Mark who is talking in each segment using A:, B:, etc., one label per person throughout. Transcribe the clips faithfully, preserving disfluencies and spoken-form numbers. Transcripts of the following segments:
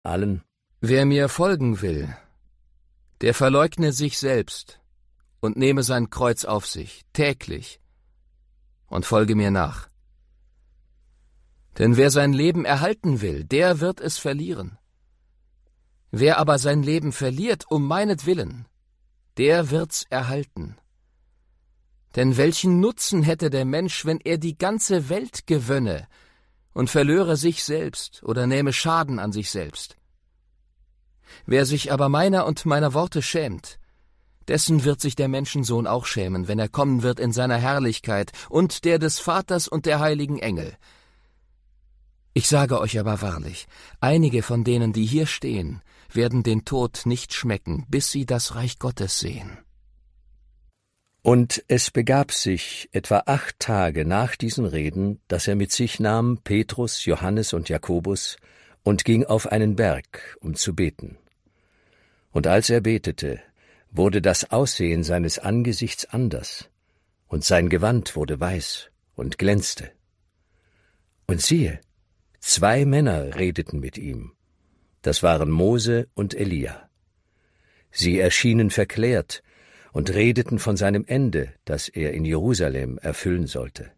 A: allen:
B: Wer mir folgen will, der verleugne sich selbst und nehme sein Kreuz auf sich, täglich, und folge mir nach. Denn wer sein Leben erhalten will, der wird es verlieren. Wer aber sein Leben verliert um meinetwillen, der wird's erhalten. Denn welchen Nutzen hätte der Mensch, wenn er die ganze Welt gewönne und verlöre sich selbst oder nähme Schaden an sich selbst? Wer sich aber meiner und meiner Worte schämt, dessen wird sich der Menschensohn auch schämen, wenn er kommen wird in seiner Herrlichkeit und der des Vaters und der heiligen Engel. Ich sage euch aber wahrlich, einige von denen, die hier stehen, werden den Tod nicht schmecken, bis sie das Reich Gottes sehen.
A: Und es begab sich etwa acht Tage nach diesen Reden, dass er mit sich nahm Petrus, Johannes und Jakobus und ging auf einen Berg, um zu beten. Und als er betete, wurde das Aussehen seines Angesichts anders, und sein Gewand wurde weiß und glänzte. Und siehe, zwei Männer redeten mit ihm, das waren Mose und Elia. Sie erschienen verklärt und redeten von seinem Ende, das er in Jerusalem erfüllen sollte.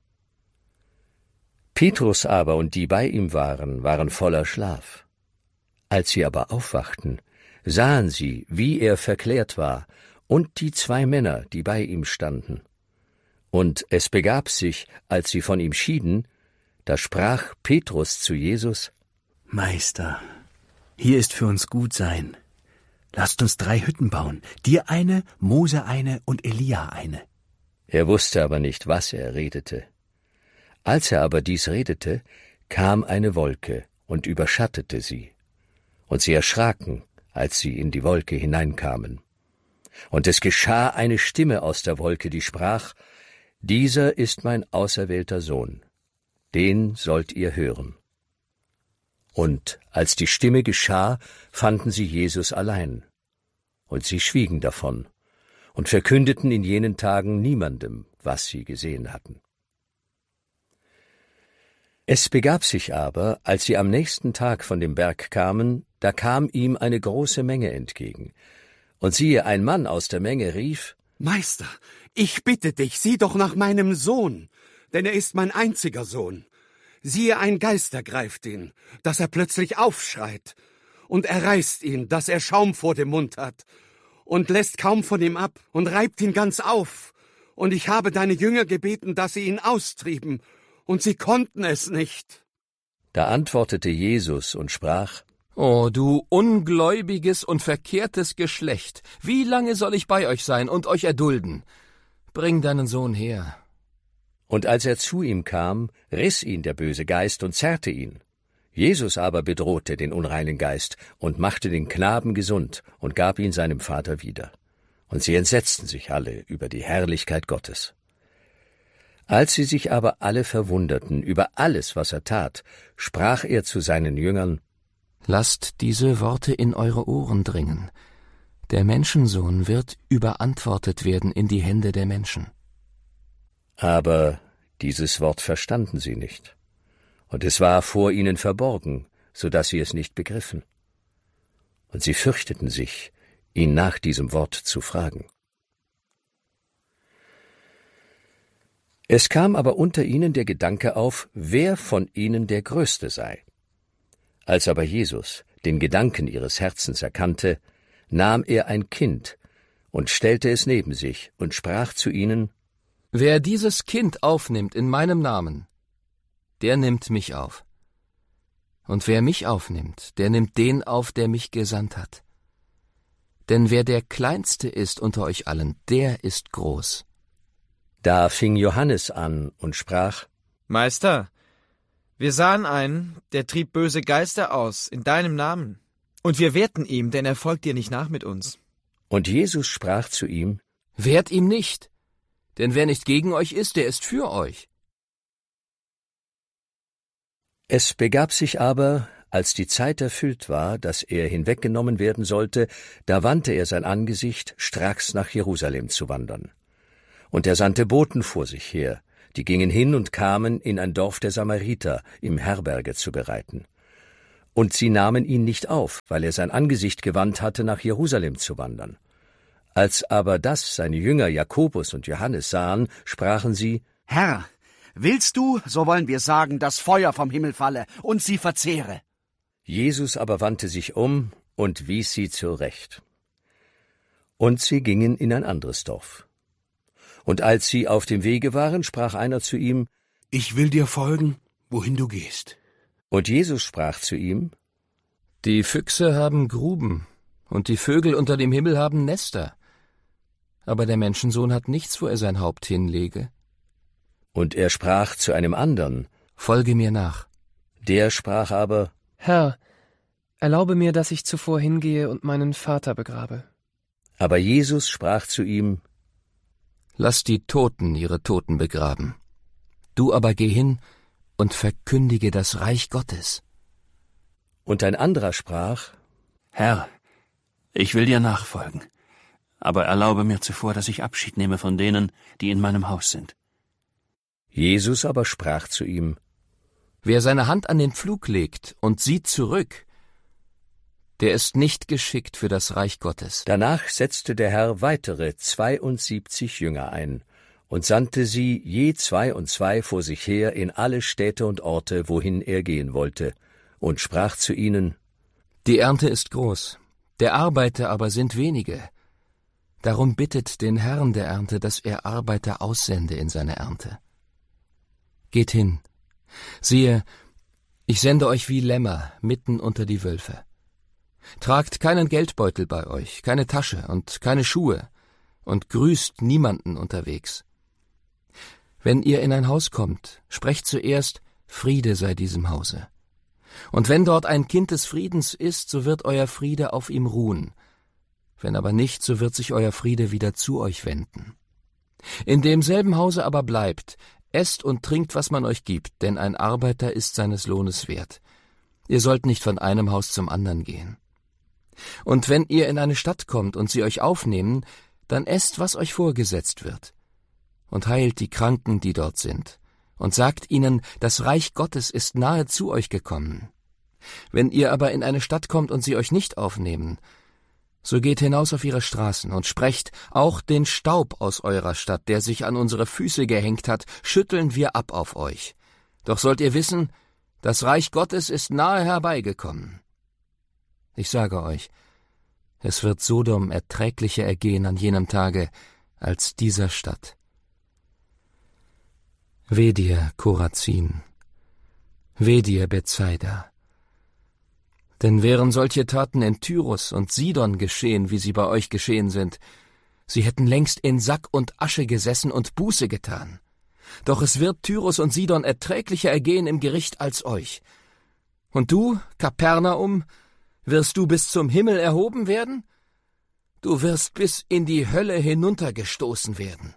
A: Petrus aber und die bei ihm waren, waren voller Schlaf. Als sie aber aufwachten, sahen sie, wie er verklärt war, und die zwei Männer, die bei ihm standen. Und es begab sich, als sie von ihm schieden, da sprach Petrus zu Jesus:
C: Meister, hier ist für uns gut sein. Lasst uns drei Hütten bauen, dir eine, Mose eine und Elia eine.
A: Er wusste aber nicht, was er redete. Als er aber dies redete, kam eine Wolke und überschattete sie. Und sie erschraken, als sie in die Wolke hineinkamen. Und es geschah eine Stimme aus der Wolke, die sprach: Dieser ist mein auserwählter Sohn, den sollt ihr hören. Und als die Stimme geschah, fanden sie Jesus allein. Und sie schwiegen davon und verkündeten in jenen Tagen niemandem, was sie gesehen hatten. Es begab sich aber, als sie am nächsten Tag von dem Berg kamen, da kam ihm eine große Menge entgegen. Und siehe, ein Mann aus der Menge rief:
D: Meister, ich bitte dich, sieh doch nach meinem Sohn, denn er ist mein einziger Sohn. Siehe, ein Geist ergreift ihn, dass er plötzlich aufschreit, und er reißt ihn, dass er Schaum vor dem Mund hat, und lässt kaum von ihm ab, und reibt ihn ganz auf. Und ich habe deine Jünger gebeten, dass sie ihn austrieben, und sie konnten es nicht.
A: Da antwortete Jesus und sprach:
B: O du ungläubiges und verkehrtes Geschlecht, wie lange soll ich bei euch sein und euch erdulden? Bring deinen Sohn her.
A: Und als er zu ihm kam, riss ihn der böse Geist und zerrte ihn. Jesus aber bedrohte den unreinen Geist und machte den Knaben gesund und gab ihn seinem Vater wieder. Und sie entsetzten sich alle über die Herrlichkeit Gottes. Als sie sich aber alle verwunderten über alles, was er tat, sprach er zu seinen Jüngern:
B: Lasst diese Worte in eure Ohren dringen. Der Menschensohn wird überantwortet werden in die Hände der Menschen.
A: Aber dieses Wort verstanden sie nicht, und es war vor ihnen verborgen, so dass sie es nicht begriffen. Und sie fürchteten sich, ihn nach diesem Wort zu fragen. Es kam aber unter ihnen der Gedanke auf, wer von ihnen der Größte sei. Als aber Jesus den Gedanken ihres Herzens erkannte, nahm er ein Kind und stellte es neben sich und sprach zu ihnen:
B: Wer dieses Kind aufnimmt in meinem Namen, der nimmt mich auf. Und wer mich aufnimmt, der nimmt den auf, der mich gesandt hat. Denn wer der Kleinste ist unter euch allen, der ist groß.
A: Da fing Johannes an und sprach:
E: Meister, wir sahen einen, der trieb böse Geister aus in deinem Namen. Und wir wehrten ihm, denn er folgt dir nicht nach mit uns.
A: Und Jesus sprach zu ihm:
B: Wehrt ihm nicht, denn wer nicht gegen euch ist, der ist für euch.
A: Es begab sich aber, als die Zeit erfüllt war, dass er hinweggenommen werden sollte, da wandte er sein Angesicht, stracks nach Jerusalem zu wandern. Und er sandte Boten vor sich her, die gingen hin und kamen in ein Dorf der Samariter, ihm Herberge zu bereiten. Und sie nahmen ihn nicht auf, weil er sein Angesicht gewandt hatte, nach Jerusalem zu wandern. Als aber das seine Jünger Jakobus und Johannes sahen, sprachen sie:
F: Herr, willst du, so wollen wir sagen, dass Feuer vom Himmel falle und sie verzehre.
A: Jesus aber wandte sich um und wies sie zurecht. Und sie gingen in ein anderes Dorf. Und als sie auf dem Wege waren, sprach einer zu ihm:
C: Ich will dir folgen, wohin du gehst.
A: Und Jesus sprach zu ihm:
B: Die Füchse haben Gruben, und die Vögel unter dem Himmel haben Nester. Aber der Menschensohn hat nichts, wo er sein Haupt hinlege.
A: Und er sprach zu einem andern:
B: Folge mir nach.
A: Der sprach aber:
G: Herr, erlaube mir, dass ich zuvor hingehe und meinen Vater begrabe.
A: Aber Jesus sprach zu ihm:
B: Lass die Toten ihre Toten begraben. Du aber geh hin und verkündige das Reich Gottes.
A: Und ein anderer sprach:
C: Herr, ich will dir nachfolgen, aber erlaube mir zuvor, dass ich Abschied nehme von denen, die in meinem Haus sind.
A: Jesus aber sprach zu ihm:
B: Wer seine Hand an den Pflug legt und sieht zurück, der ist nicht geschickt für das Reich Gottes.
A: Danach setzte der Herr weitere zweiundsiebzig Jünger ein und sandte sie je zwei und zwei vor sich her in alle Städte und Orte, wohin er gehen wollte, und sprach zu ihnen:
B: Die Ernte ist groß, der Arbeiter aber sind wenige. Darum bittet den Herrn der Ernte, dass er Arbeiter aussende in seine Ernte. Geht hin, siehe, ich sende euch wie Lämmer mitten unter die Wölfe. Tragt keinen Geldbeutel bei euch, keine Tasche und keine Schuhe, und grüßt niemanden unterwegs. Wenn ihr in ein Haus kommt, sprecht zuerst: Friede sei diesem Hause. Und wenn dort ein Kind des Friedens ist, so wird euer Friede auf ihm ruhen. Wenn aber nicht, so wird sich euer Friede wieder zu euch wenden. In demselben Hause aber bleibt, esst und trinkt, was man euch gibt, denn ein Arbeiter ist seines Lohnes wert. Ihr sollt nicht von einem Haus zum anderen gehen. Und wenn ihr in eine Stadt kommt und sie euch aufnehmen, dann esst, was euch vorgesetzt wird. Und heilt die Kranken, die dort sind, und sagt ihnen, das Reich Gottes ist nahe zu euch gekommen. Wenn ihr aber in eine Stadt kommt und sie euch nicht aufnehmen, so geht hinaus auf ihre Straßen und sprecht: Auch den Staub aus eurer Stadt, der sich an unsere Füße gehängt hat, schütteln wir ab auf euch. Doch sollt ihr wissen, das Reich Gottes ist nahe herbeigekommen. Ich sage euch, es wird Sodom erträglicher ergehen an jenem Tage als dieser Stadt. Weh dir, Korazin, weh dir, Bethsaida. Denn wären solche Taten in Tyrus und Sidon geschehen, wie sie bei euch geschehen sind, sie hätten längst in Sack und Asche gesessen und Buße getan. Doch es wird Tyrus und Sidon erträglicher ergehen im Gericht als euch. Und du, Kapernaum, wirst du bis zum Himmel erhoben werden? Du wirst bis in die Hölle hinuntergestoßen werden.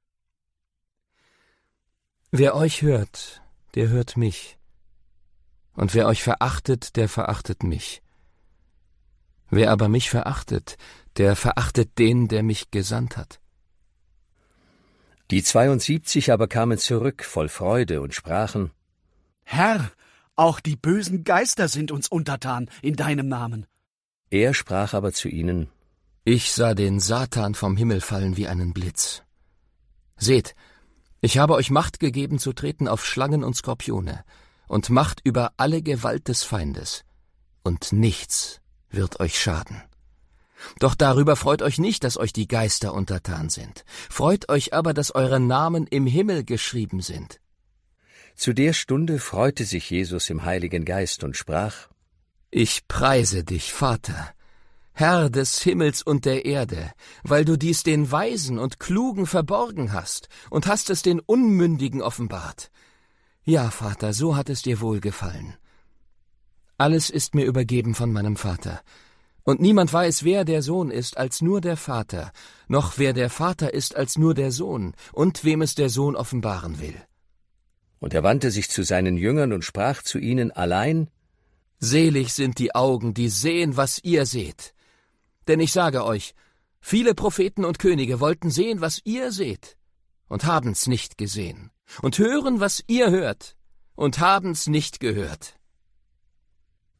B: Wer euch hört, der hört mich. Und wer euch verachtet, der verachtet mich. Wer aber mich verachtet, der verachtet den, der mich gesandt hat.
A: Die zweiundsiebzig aber kamen zurück voll Freude und sprachen:
F: Herr, auch die bösen Geister sind uns untertan in deinem Namen.
A: Er sprach aber zu ihnen:
B: Ich sah den Satan vom Himmel fallen wie einen Blitz. Seht, ich habe euch Macht gegeben zu treten auf Schlangen und Skorpione und Macht über alle Gewalt des Feindes, und nichts wird euch schaden. Doch darüber freut euch nicht, dass euch die Geister untertan sind. Freut euch aber, dass eure Namen im Himmel geschrieben sind.
A: Zu der Stunde freute sich Jesus im Heiligen Geist und sprach:
B: Ich preise dich, Vater, Herr des Himmels und der Erde, weil du dies den Weisen und Klugen verborgen hast und hast es den Unmündigen offenbart. Ja, Vater, so hat es dir wohlgefallen. Alles ist mir übergeben von meinem Vater. Und niemand weiß, wer der Sohn ist, als nur der Vater, noch wer der Vater ist, als nur der Sohn, und wem es der Sohn offenbaren will.
A: Und er wandte sich zu seinen Jüngern und sprach zu ihnen allein:
B: Selig sind die Augen, die sehen, was ihr seht. Denn ich sage euch, viele Propheten und Könige wollten sehen, was ihr seht, und haben's nicht gesehen, und hören, was ihr hört, und haben's nicht gehört.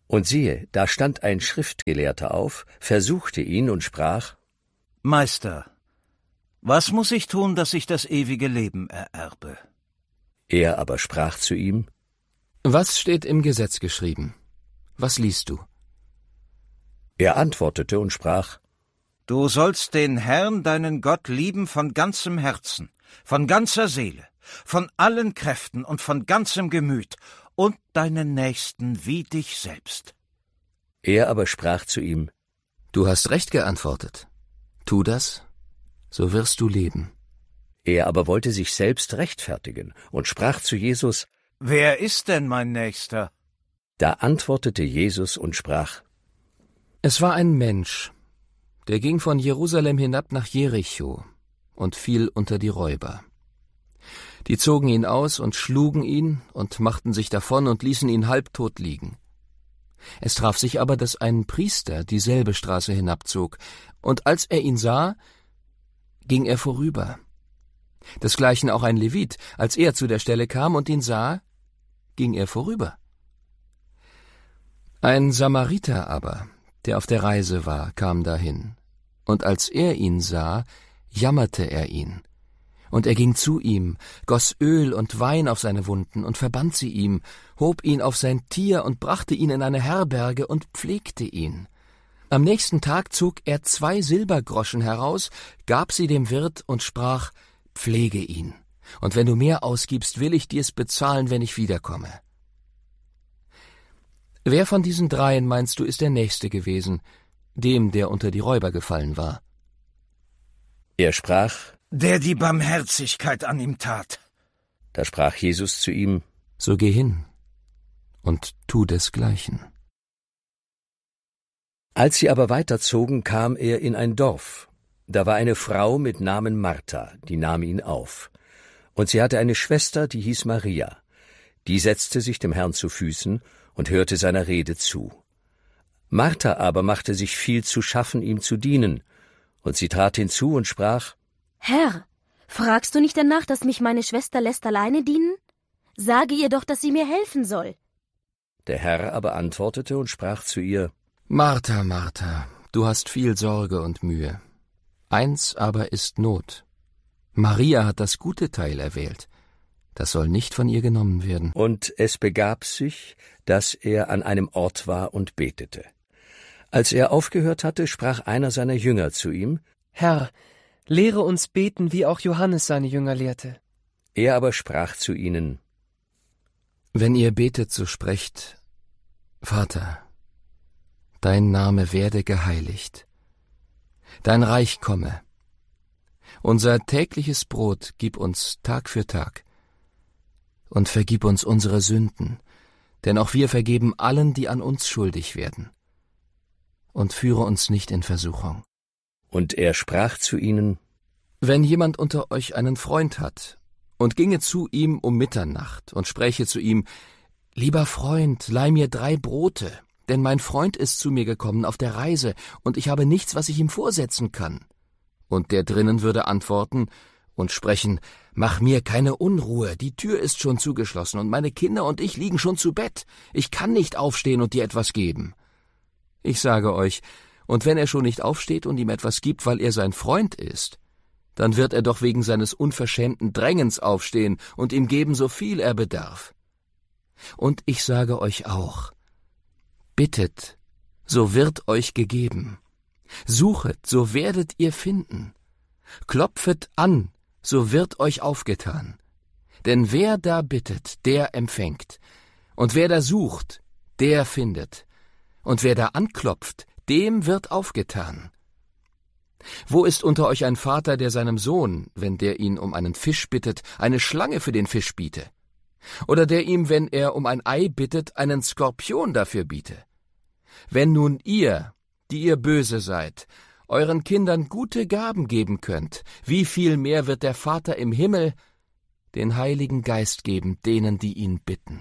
A: Und siehe, da stand ein Schriftgelehrter auf, versuchte ihn und sprach:
H: Meister, was muss ich tun, dass ich das ewige Leben ererbe?
A: Er aber sprach zu ihm:
B: Was steht im Gesetz geschrieben? Was liest du?
A: Er antwortete und sprach:
H: Du sollst den Herrn, deinen Gott, lieben von ganzem Herzen, von ganzer Seele, von allen Kräften und von ganzem Gemüt und deinen Nächsten wie dich selbst.
A: Er aber sprach zu ihm:
B: Du hast recht geantwortet. Tu das, so wirst du leben.
A: Er aber wollte sich selbst rechtfertigen und sprach zu Jesus:
H: Wer ist denn mein Nächster?
A: Da antwortete Jesus und sprach:
B: Es war ein Mensch, der ging von Jerusalem hinab nach Jericho und fiel unter die Räuber. Die zogen ihn aus und schlugen ihn und machten sich davon und ließen ihn halbtot liegen. Es traf sich aber, dass ein Priester dieselbe Straße hinabzog, und als er ihn sah, ging er vorüber. Desgleichen auch ein Levit, als er zu der Stelle kam und ihn sah, ging er vorüber. Ein Samariter aber, der auf der Reise war, kam dahin, und als er ihn sah, jammerte er ihn. Und er ging zu ihm, goss Öl und Wein auf seine Wunden und verband sie ihm, hob ihn auf sein Tier und brachte ihn in eine Herberge und pflegte ihn. Am nächsten Tag zog er zwei Silbergroschen heraus, gab sie dem Wirt und sprach: Pflege ihn, und wenn du mehr ausgibst, will ich dir's bezahlen, wenn ich wiederkomme. Wer von diesen dreien, meinst du, ist der Nächste gewesen, dem, der unter die Räuber gefallen war?
A: Er sprach:
H: Der die Barmherzigkeit an ihm tat.
A: Da sprach Jesus zu ihm:
B: So geh hin und tu desgleichen.
A: Als sie aber weiterzogen, kam er in ein Dorf. Da war eine Frau mit Namen Martha, die nahm ihn auf. Und sie hatte eine Schwester, die hieß Maria. Die setzte sich dem Herrn zu Füßen und hörte seiner Rede zu. Martha aber machte sich viel zu schaffen, ihm zu dienen. Und sie trat hinzu und sprach:
I: Herr, fragst du nicht danach, dass mich meine Schwester lässt alleine dienen? Sage ihr doch, dass sie mir helfen soll.
A: Der Herr aber antwortete und sprach zu ihr:
B: Martha, Martha, du hast viel Sorge und Mühe. Eins aber ist Not. Maria hat das gute Teil erwählt. Das soll nicht von ihr genommen werden.
A: Und es begab sich, dass er an einem Ort war und betete. Als er aufgehört hatte, sprach einer seiner Jünger zu ihm:
G: Herr, lehre uns beten, wie auch Johannes seine Jünger lehrte.
A: Er aber sprach zu ihnen:
B: Wenn ihr betet, so sprecht: Vater, dein Name werde geheiligt, dein Reich komme. Unser tägliches Brot gib uns Tag für Tag und vergib uns unsere Sünden, denn auch wir vergeben allen, die an uns schuldig werden. Und führe uns nicht in Versuchung.
A: Und er sprach zu ihnen:
B: Wenn jemand unter euch einen Freund hat und ginge zu ihm um Mitternacht und spräche zu ihm: Lieber Freund, leih mir drei Brote, denn mein Freund ist zu mir gekommen auf der Reise, und ich habe nichts, was ich ihm vorsetzen kann. Und der drinnen würde antworten und sprechen: Mach mir keine Unruhe, die Tür ist schon zugeschlossen, und meine Kinder und ich liegen schon zu Bett. Ich kann nicht aufstehen und dir etwas geben. Ich sage euch, und wenn er schon nicht aufsteht und ihm etwas gibt, weil er sein Freund ist, dann wird er doch wegen seines unverschämten Drängens aufstehen und ihm geben, so viel er bedarf. Und ich sage euch auch: Bittet, so wird euch gegeben. Suchet, so werdet ihr finden. Klopfet an, so wird euch aufgetan. Denn wer da bittet, der empfängt. Und wer da sucht, der findet. Und wer da anklopft, dem wird aufgetan. Wo ist unter euch ein Vater, der seinem Sohn, wenn der ihn um einen Fisch bittet, eine Schlange für den Fisch biete? Oder der ihm, wenn er um ein Ei bittet, einen Skorpion dafür biete? Wenn nun ihr, die ihr böse seid, euren Kindern gute Gaben geben könnt, wie viel mehr wird der Vater im Himmel den Heiligen Geist geben, denen, die ihn bitten.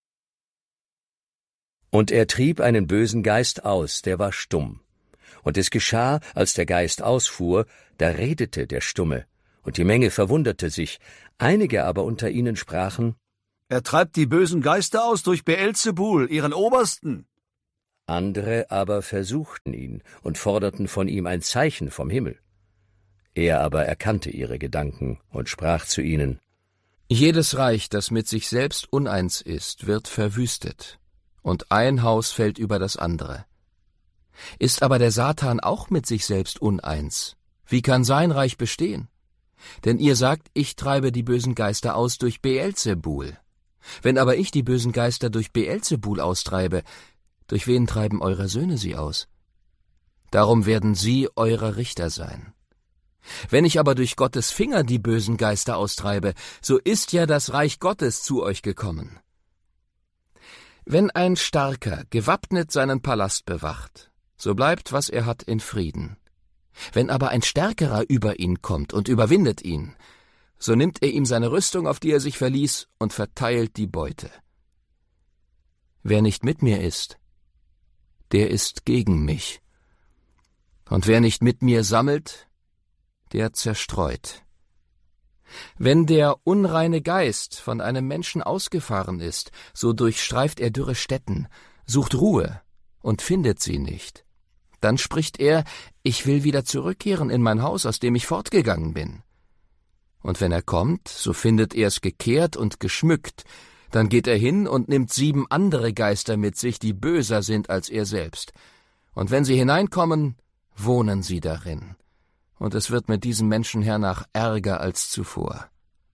A: Und er trieb einen bösen Geist aus, der war stumm. Und es geschah, als der Geist ausfuhr, da redete der Stumme, und die Menge verwunderte sich. Einige aber unter ihnen sprachen:
F: Er treibt die bösen Geister aus durch Beelzebul, ihren Obersten.
A: Andere aber versuchten ihn und forderten von ihm ein Zeichen vom Himmel. Er aber erkannte ihre Gedanken und sprach zu ihnen:
B: Jedes Reich, das mit sich selbst uneins ist, wird verwüstet, und ein Haus fällt über das andere. Ist aber der Satan auch mit sich selbst uneins, wie kann sein Reich bestehen? Denn ihr sagt, ich treibe die bösen Geister aus durch Beelzebul. Wenn aber ich die bösen Geister durch Beelzebul austreibe, durch wen treiben eure Söhne sie aus? Darum werden sie eure Richter sein. Wenn ich aber durch Gottes Finger die bösen Geister austreibe, so ist ja das Reich Gottes zu euch gekommen. Wenn ein Starker gewappnet seinen Palast bewacht, so bleibt, was er hat, in Frieden. Wenn aber ein Stärkerer über ihn kommt und überwindet ihn, so nimmt er ihm seine Rüstung, auf die er sich verließ, und verteilt die Beute. Wer nicht mit mir ist, der ist gegen mich. Und wer nicht mit mir sammelt, der zerstreut. Wenn der unreine Geist von einem Menschen ausgefahren ist, so durchstreift er dürre Stätten, sucht Ruhe und findet sie nicht. Dann spricht er: Ich will wieder zurückkehren in mein Haus, aus dem ich fortgegangen bin. Und wenn er kommt, so findet er es gekehrt und geschmückt. Dann geht er hin und nimmt sieben andere Geister mit sich, die böser sind als er selbst. Und wenn sie hineinkommen, wohnen sie darin. Und es wird mit diesem Menschen hernach ärger als zuvor.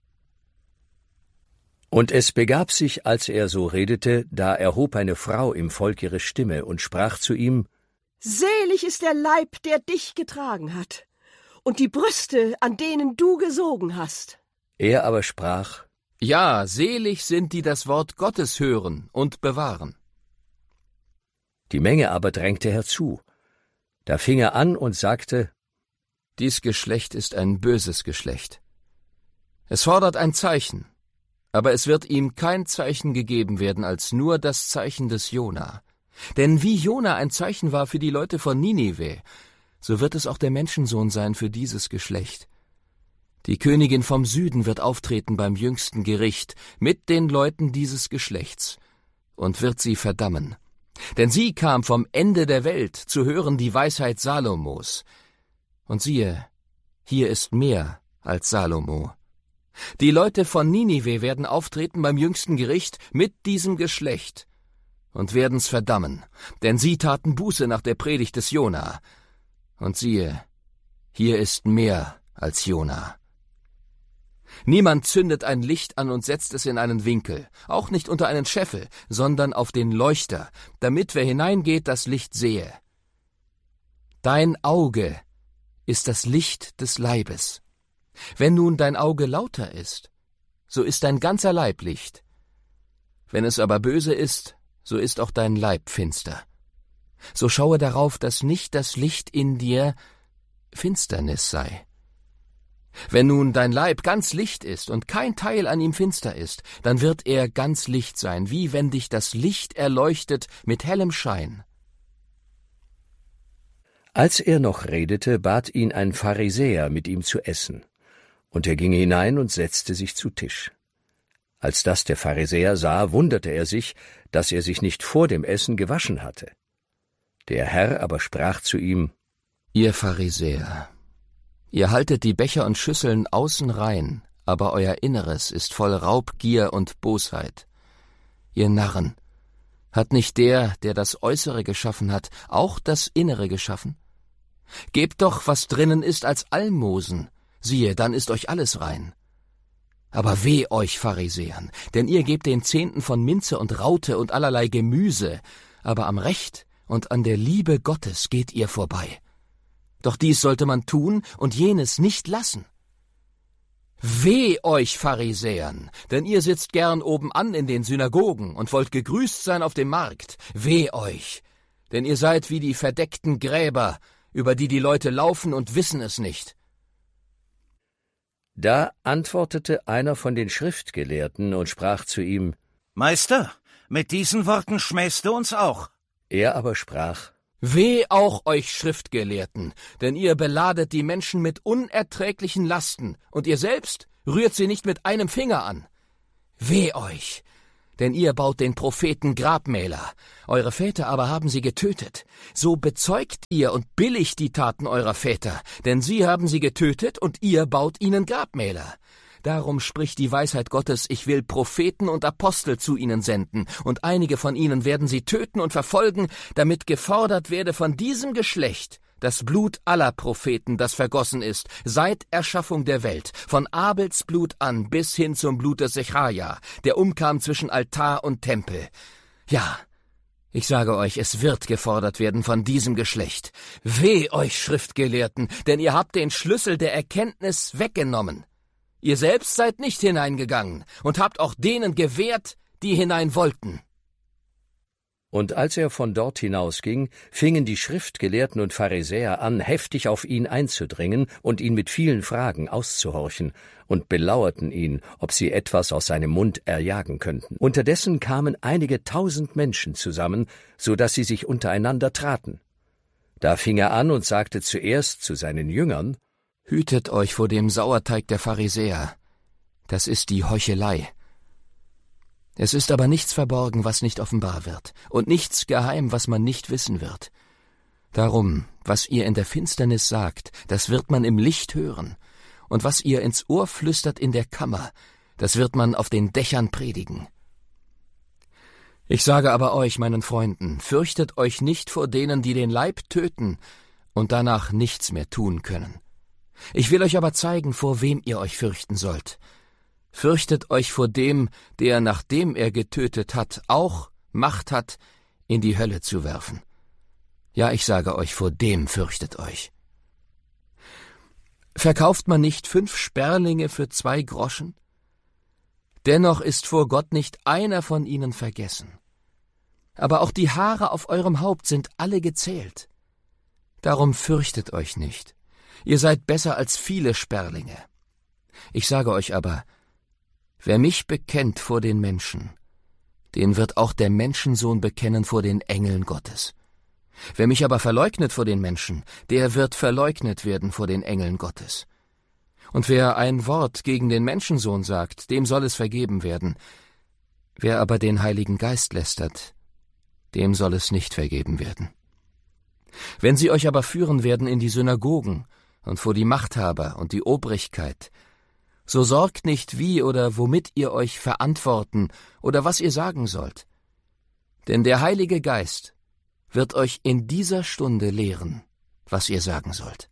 A: Und es begab sich, als er so redete, da erhob eine Frau im Volk ihre Stimme und sprach zu ihm:
J: Selig ist der Leib, der dich getragen hat, und die Brüste, an denen du gesogen hast.
A: Er aber sprach:
B: Ja, selig sind, die das Wort Gottes hören und bewahren.
A: Die Menge aber drängte herzu. Da fing er an und sagte:
B: Dies Geschlecht ist ein böses Geschlecht. Es fordert ein Zeichen, aber es wird ihm kein Zeichen gegeben werden als nur das Zeichen des Jona. Denn wie Jona ein Zeichen war für die Leute von Ninive, so wird es auch der Menschensohn sein für dieses Geschlecht. Die Königin vom Süden wird auftreten beim jüngsten Gericht mit den Leuten dieses Geschlechts und wird sie verdammen. Denn sie kam vom Ende der Welt, zu hören die Weisheit Salomos. Und siehe, hier ist mehr als Salomo. Die Leute von Ninive werden auftreten beim jüngsten Gericht mit diesem Geschlecht und werden's verdammen, denn sie taten Buße nach der Predigt des Jona. Und siehe, hier ist mehr als Jona. Niemand zündet ein Licht an und setzt es in einen Winkel, auch nicht unter einen Scheffel, sondern auf den Leuchter, damit wer hineingeht, das Licht sehe. Dein Auge ist das Licht des Leibes. Wenn nun dein Auge lauter ist, so ist dein ganzer Leib Licht. Wenn es aber böse ist, so ist auch dein Leib finster. So schaue darauf, dass nicht das Licht in dir Finsternis sei. Wenn nun dein Leib ganz Licht ist und kein Teil an ihm finster ist, dann wird er ganz Licht sein, wie wenn dich das Licht erleuchtet mit hellem Schein.
A: Als er noch redete, bat ihn ein Pharisäer, mit ihm zu essen. Und er ging hinein und setzte sich zu Tisch. Als das der Pharisäer sah, wunderte er sich, dass er sich nicht vor dem Essen gewaschen hatte. Der Herr aber sprach zu ihm:
B: Ihr Pharisäer, ihr haltet die Becher und Schüsseln außen rein, aber euer Inneres ist voll Raubgier und Bosheit. Ihr Narren, hat nicht der, der das Äußere geschaffen hat, auch das Innere geschaffen? Gebt doch, was drinnen ist, als Almosen, siehe, dann ist euch alles rein. Aber weh euch, Pharisäern, denn ihr gebt den Zehnten von Minze und Raute und allerlei Gemüse, aber am Recht und an der Liebe Gottes geht ihr vorbei. Doch dies sollte man tun und jenes nicht lassen. Weh euch, Pharisäern, denn ihr sitzt gern oben an in den Synagogen und wollt gegrüßt sein auf dem Markt. Weh euch, denn ihr seid wie die verdeckten Gräber, über die die Leute laufen und wissen es nicht.
A: Da antwortete einer von den Schriftgelehrten und sprach zu ihm:
H: Meister, mit diesen Worten schmähst du uns auch.
A: Er aber sprach:
B: Weh auch euch Schriftgelehrten, denn ihr beladet die Menschen mit unerträglichen Lasten, und ihr selbst rührt sie nicht mit einem Finger an. Weh euch, denn ihr baut den Propheten Grabmäler, eure Väter aber haben sie getötet. So bezeugt ihr und billigt die Taten eurer Väter, denn sie haben sie getötet und ihr baut ihnen Grabmäler. Darum spricht die Weisheit Gottes, ich will Propheten und Apostel zu ihnen senden, und einige von ihnen werden sie töten und verfolgen, damit gefordert werde von diesem Geschlecht das Blut aller Propheten, das vergossen ist, seit Erschaffung der Welt, von Abels Blut an bis hin zum Blut des Secharia, der umkam zwischen Altar und Tempel. Ja, ich sage euch, es wird gefordert werden von diesem Geschlecht. Weh euch, Schriftgelehrten, denn ihr habt den Schlüssel der Erkenntnis weggenommen. Ihr selbst seid nicht hineingegangen und habt auch denen gewährt, die hinein wollten.
A: Und als er von dort hinausging, fingen die Schriftgelehrten und Pharisäer an, heftig auf ihn einzudringen und ihn mit vielen Fragen auszuhorchen, und belauerten ihn, ob sie etwas aus seinem Mund erjagen könnten. Unterdessen kamen einige tausend Menschen zusammen, so dass sie sich untereinander traten. Da fing er an und sagte zuerst zu seinen Jüngern:
B: Hütet euch vor dem Sauerteig der Pharisäer, das ist die Heuchelei. Es ist aber nichts verborgen, was nicht offenbar wird, und nichts geheim, was man nicht wissen wird. Darum, was ihr in der Finsternis sagt, das wird man im Licht hören, und was ihr ins Ohr flüstert in der Kammer, das wird man auf den Dächern predigen. Ich sage aber euch, meinen Freunden, fürchtet euch nicht vor denen, die den Leib töten und danach nichts mehr tun können. Ich will euch aber zeigen, vor wem ihr euch fürchten sollt. Fürchtet euch vor dem, der, nachdem er getötet hat, auch Macht hat, in die Hölle zu werfen. Ja, ich sage euch, vor dem fürchtet euch. Verkauft man nicht fünf Sperlinge für zwei Groschen? Dennoch ist vor Gott nicht einer von ihnen vergessen. Aber auch die Haare auf eurem Haupt sind alle gezählt. Darum fürchtet euch nicht. Ihr seid besser als viele Sperlinge. Ich sage euch aber, wer mich bekennt vor den Menschen, den wird auch der Menschensohn bekennen vor den Engeln Gottes. Wer mich aber verleugnet vor den Menschen, der wird verleugnet werden vor den Engeln Gottes. Und wer ein Wort gegen den Menschensohn sagt, dem soll es vergeben werden. Wer aber den Heiligen Geist lästert, dem soll es nicht vergeben werden. Wenn sie euch aber führen werden in die Synagogen und vor die Machthaber und die Obrigkeit, so sorgt nicht, wie oder womit ihr euch verantworten oder was ihr sagen sollt. Denn der Heilige Geist wird euch in dieser Stunde lehren, was ihr sagen sollt.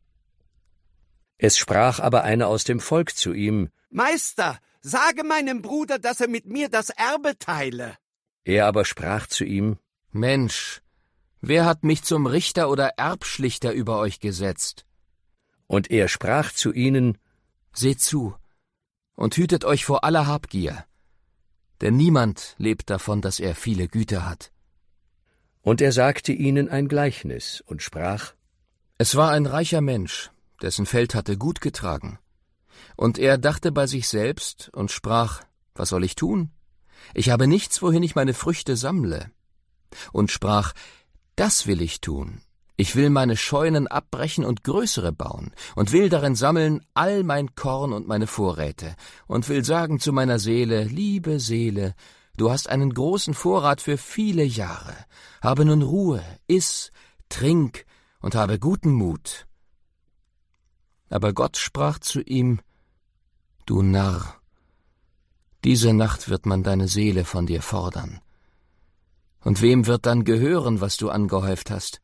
A: Es sprach aber einer aus dem Volk zu ihm:
D: Meister, sage meinem Bruder, dass er mit mir das Erbe teile.
A: Er aber sprach zu ihm:
B: Mensch, wer hat mich zum Richter oder Erbschlichter über euch gesetzt?
A: Und er sprach zu ihnen:
B: Seht zu und hütet euch vor aller Habgier, denn niemand lebt davon, dass er viele Güter hat.
A: Und er sagte ihnen ein Gleichnis und sprach:
B: Es war ein reicher Mensch, dessen Feld hatte gut getragen. Und er dachte bei sich selbst und sprach: Was soll ich tun? Ich habe nichts, wohin ich meine Früchte sammle. Und sprach: Das will ich tun. Ich will meine Scheunen abbrechen und größere bauen und will darin sammeln all mein Korn und meine Vorräte und will sagen zu meiner Seele: Liebe Seele, du hast einen großen Vorrat für viele Jahre. Habe nun Ruhe, iss, trink und habe guten Mut. Aber Gott sprach zu ihm: Du Narr, diese Nacht wird man deine Seele von dir fordern. Und wem wird dann gehören, was du angehäuft hast?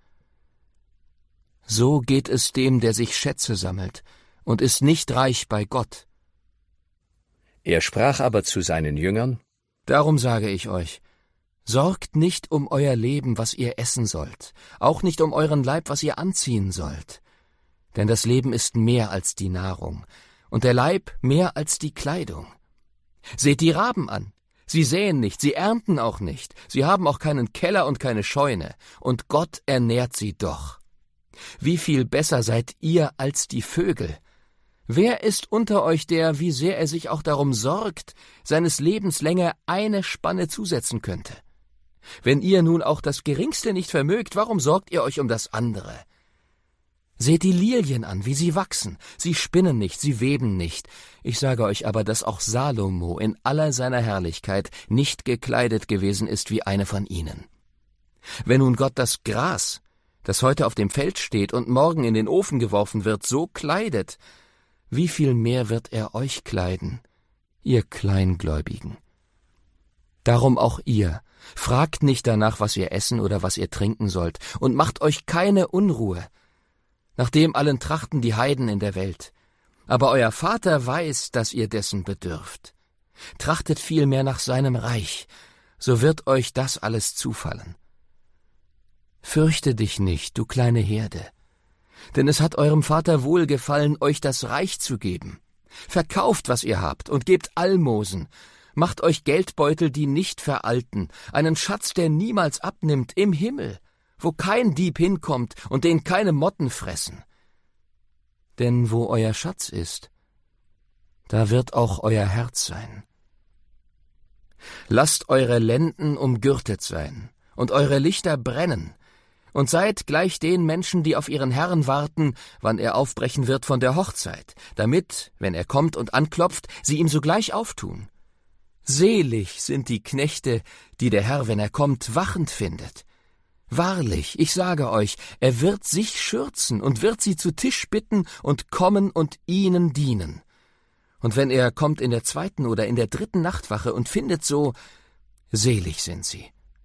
B: So geht es dem, der sich Schätze sammelt und ist nicht reich bei Gott.
A: Er sprach aber zu seinen Jüngern:
B: Darum sage ich euch, sorgt nicht um euer Leben, was ihr essen sollt, auch nicht um euren Leib, was ihr anziehen sollt. Denn das Leben ist mehr als die Nahrung, und der Leib mehr als die Kleidung. Seht die Raben an. Sie säen nicht, sie ernten auch nicht, sie haben auch keinen Keller und keine Scheune, und Gott ernährt sie doch. Wie viel besser seid ihr als die Vögel? Wer ist unter euch der, wie sehr er sich auch darum sorgt, seines Lebens Länge eine Spanne zusetzen könnte? Wenn ihr nun auch das Geringste nicht vermögt, warum sorgt ihr euch um das andere? Seht die Lilien an, wie sie wachsen. Sie spinnen nicht, sie weben nicht. Ich sage euch aber, dass auch Salomo in aller seiner Herrlichkeit nicht gekleidet gewesen ist wie eine von ihnen. Wenn nun Gott das Gras, das heute auf dem Feld steht und morgen in den Ofen geworfen wird, so kleidet, wie viel mehr wird er euch kleiden, ihr Kleingläubigen. Darum auch ihr, fragt nicht danach, was ihr essen oder was ihr trinken sollt, und macht euch keine Unruhe, nach dem allen trachten die Heiden in der Welt. Aber euer Vater weiß, dass ihr dessen bedürft. Trachtet vielmehr nach seinem Reich, so wird euch das alles zufallen. Fürchte dich nicht, du kleine Herde, denn es hat eurem Vater wohlgefallen, euch das Reich zu geben. Verkauft, was ihr habt, und gebt Almosen. Macht euch Geldbeutel, die nicht veralten, einen Schatz, der niemals abnimmt, im Himmel, wo kein Dieb hinkommt und den keine Motten fressen. Denn wo euer Schatz ist, da wird auch euer Herz sein. Lasst eure Lenden umgürtet sein und eure Lichter brennen, und seid gleich den Menschen, die auf ihren Herrn warten, wann er aufbrechen wird von der Hochzeit, damit, wenn er kommt und anklopft, sie ihm sogleich auftun. Selig sind die Knechte, die der Herr, wenn er kommt, wachend findet. Wahrlich, ich sage euch, er wird sich schürzen und wird sie zu Tisch bitten und kommen und ihnen dienen. Und wenn er kommt in der zweiten oder in der dritten Nachtwache und findet so, selig sind sie.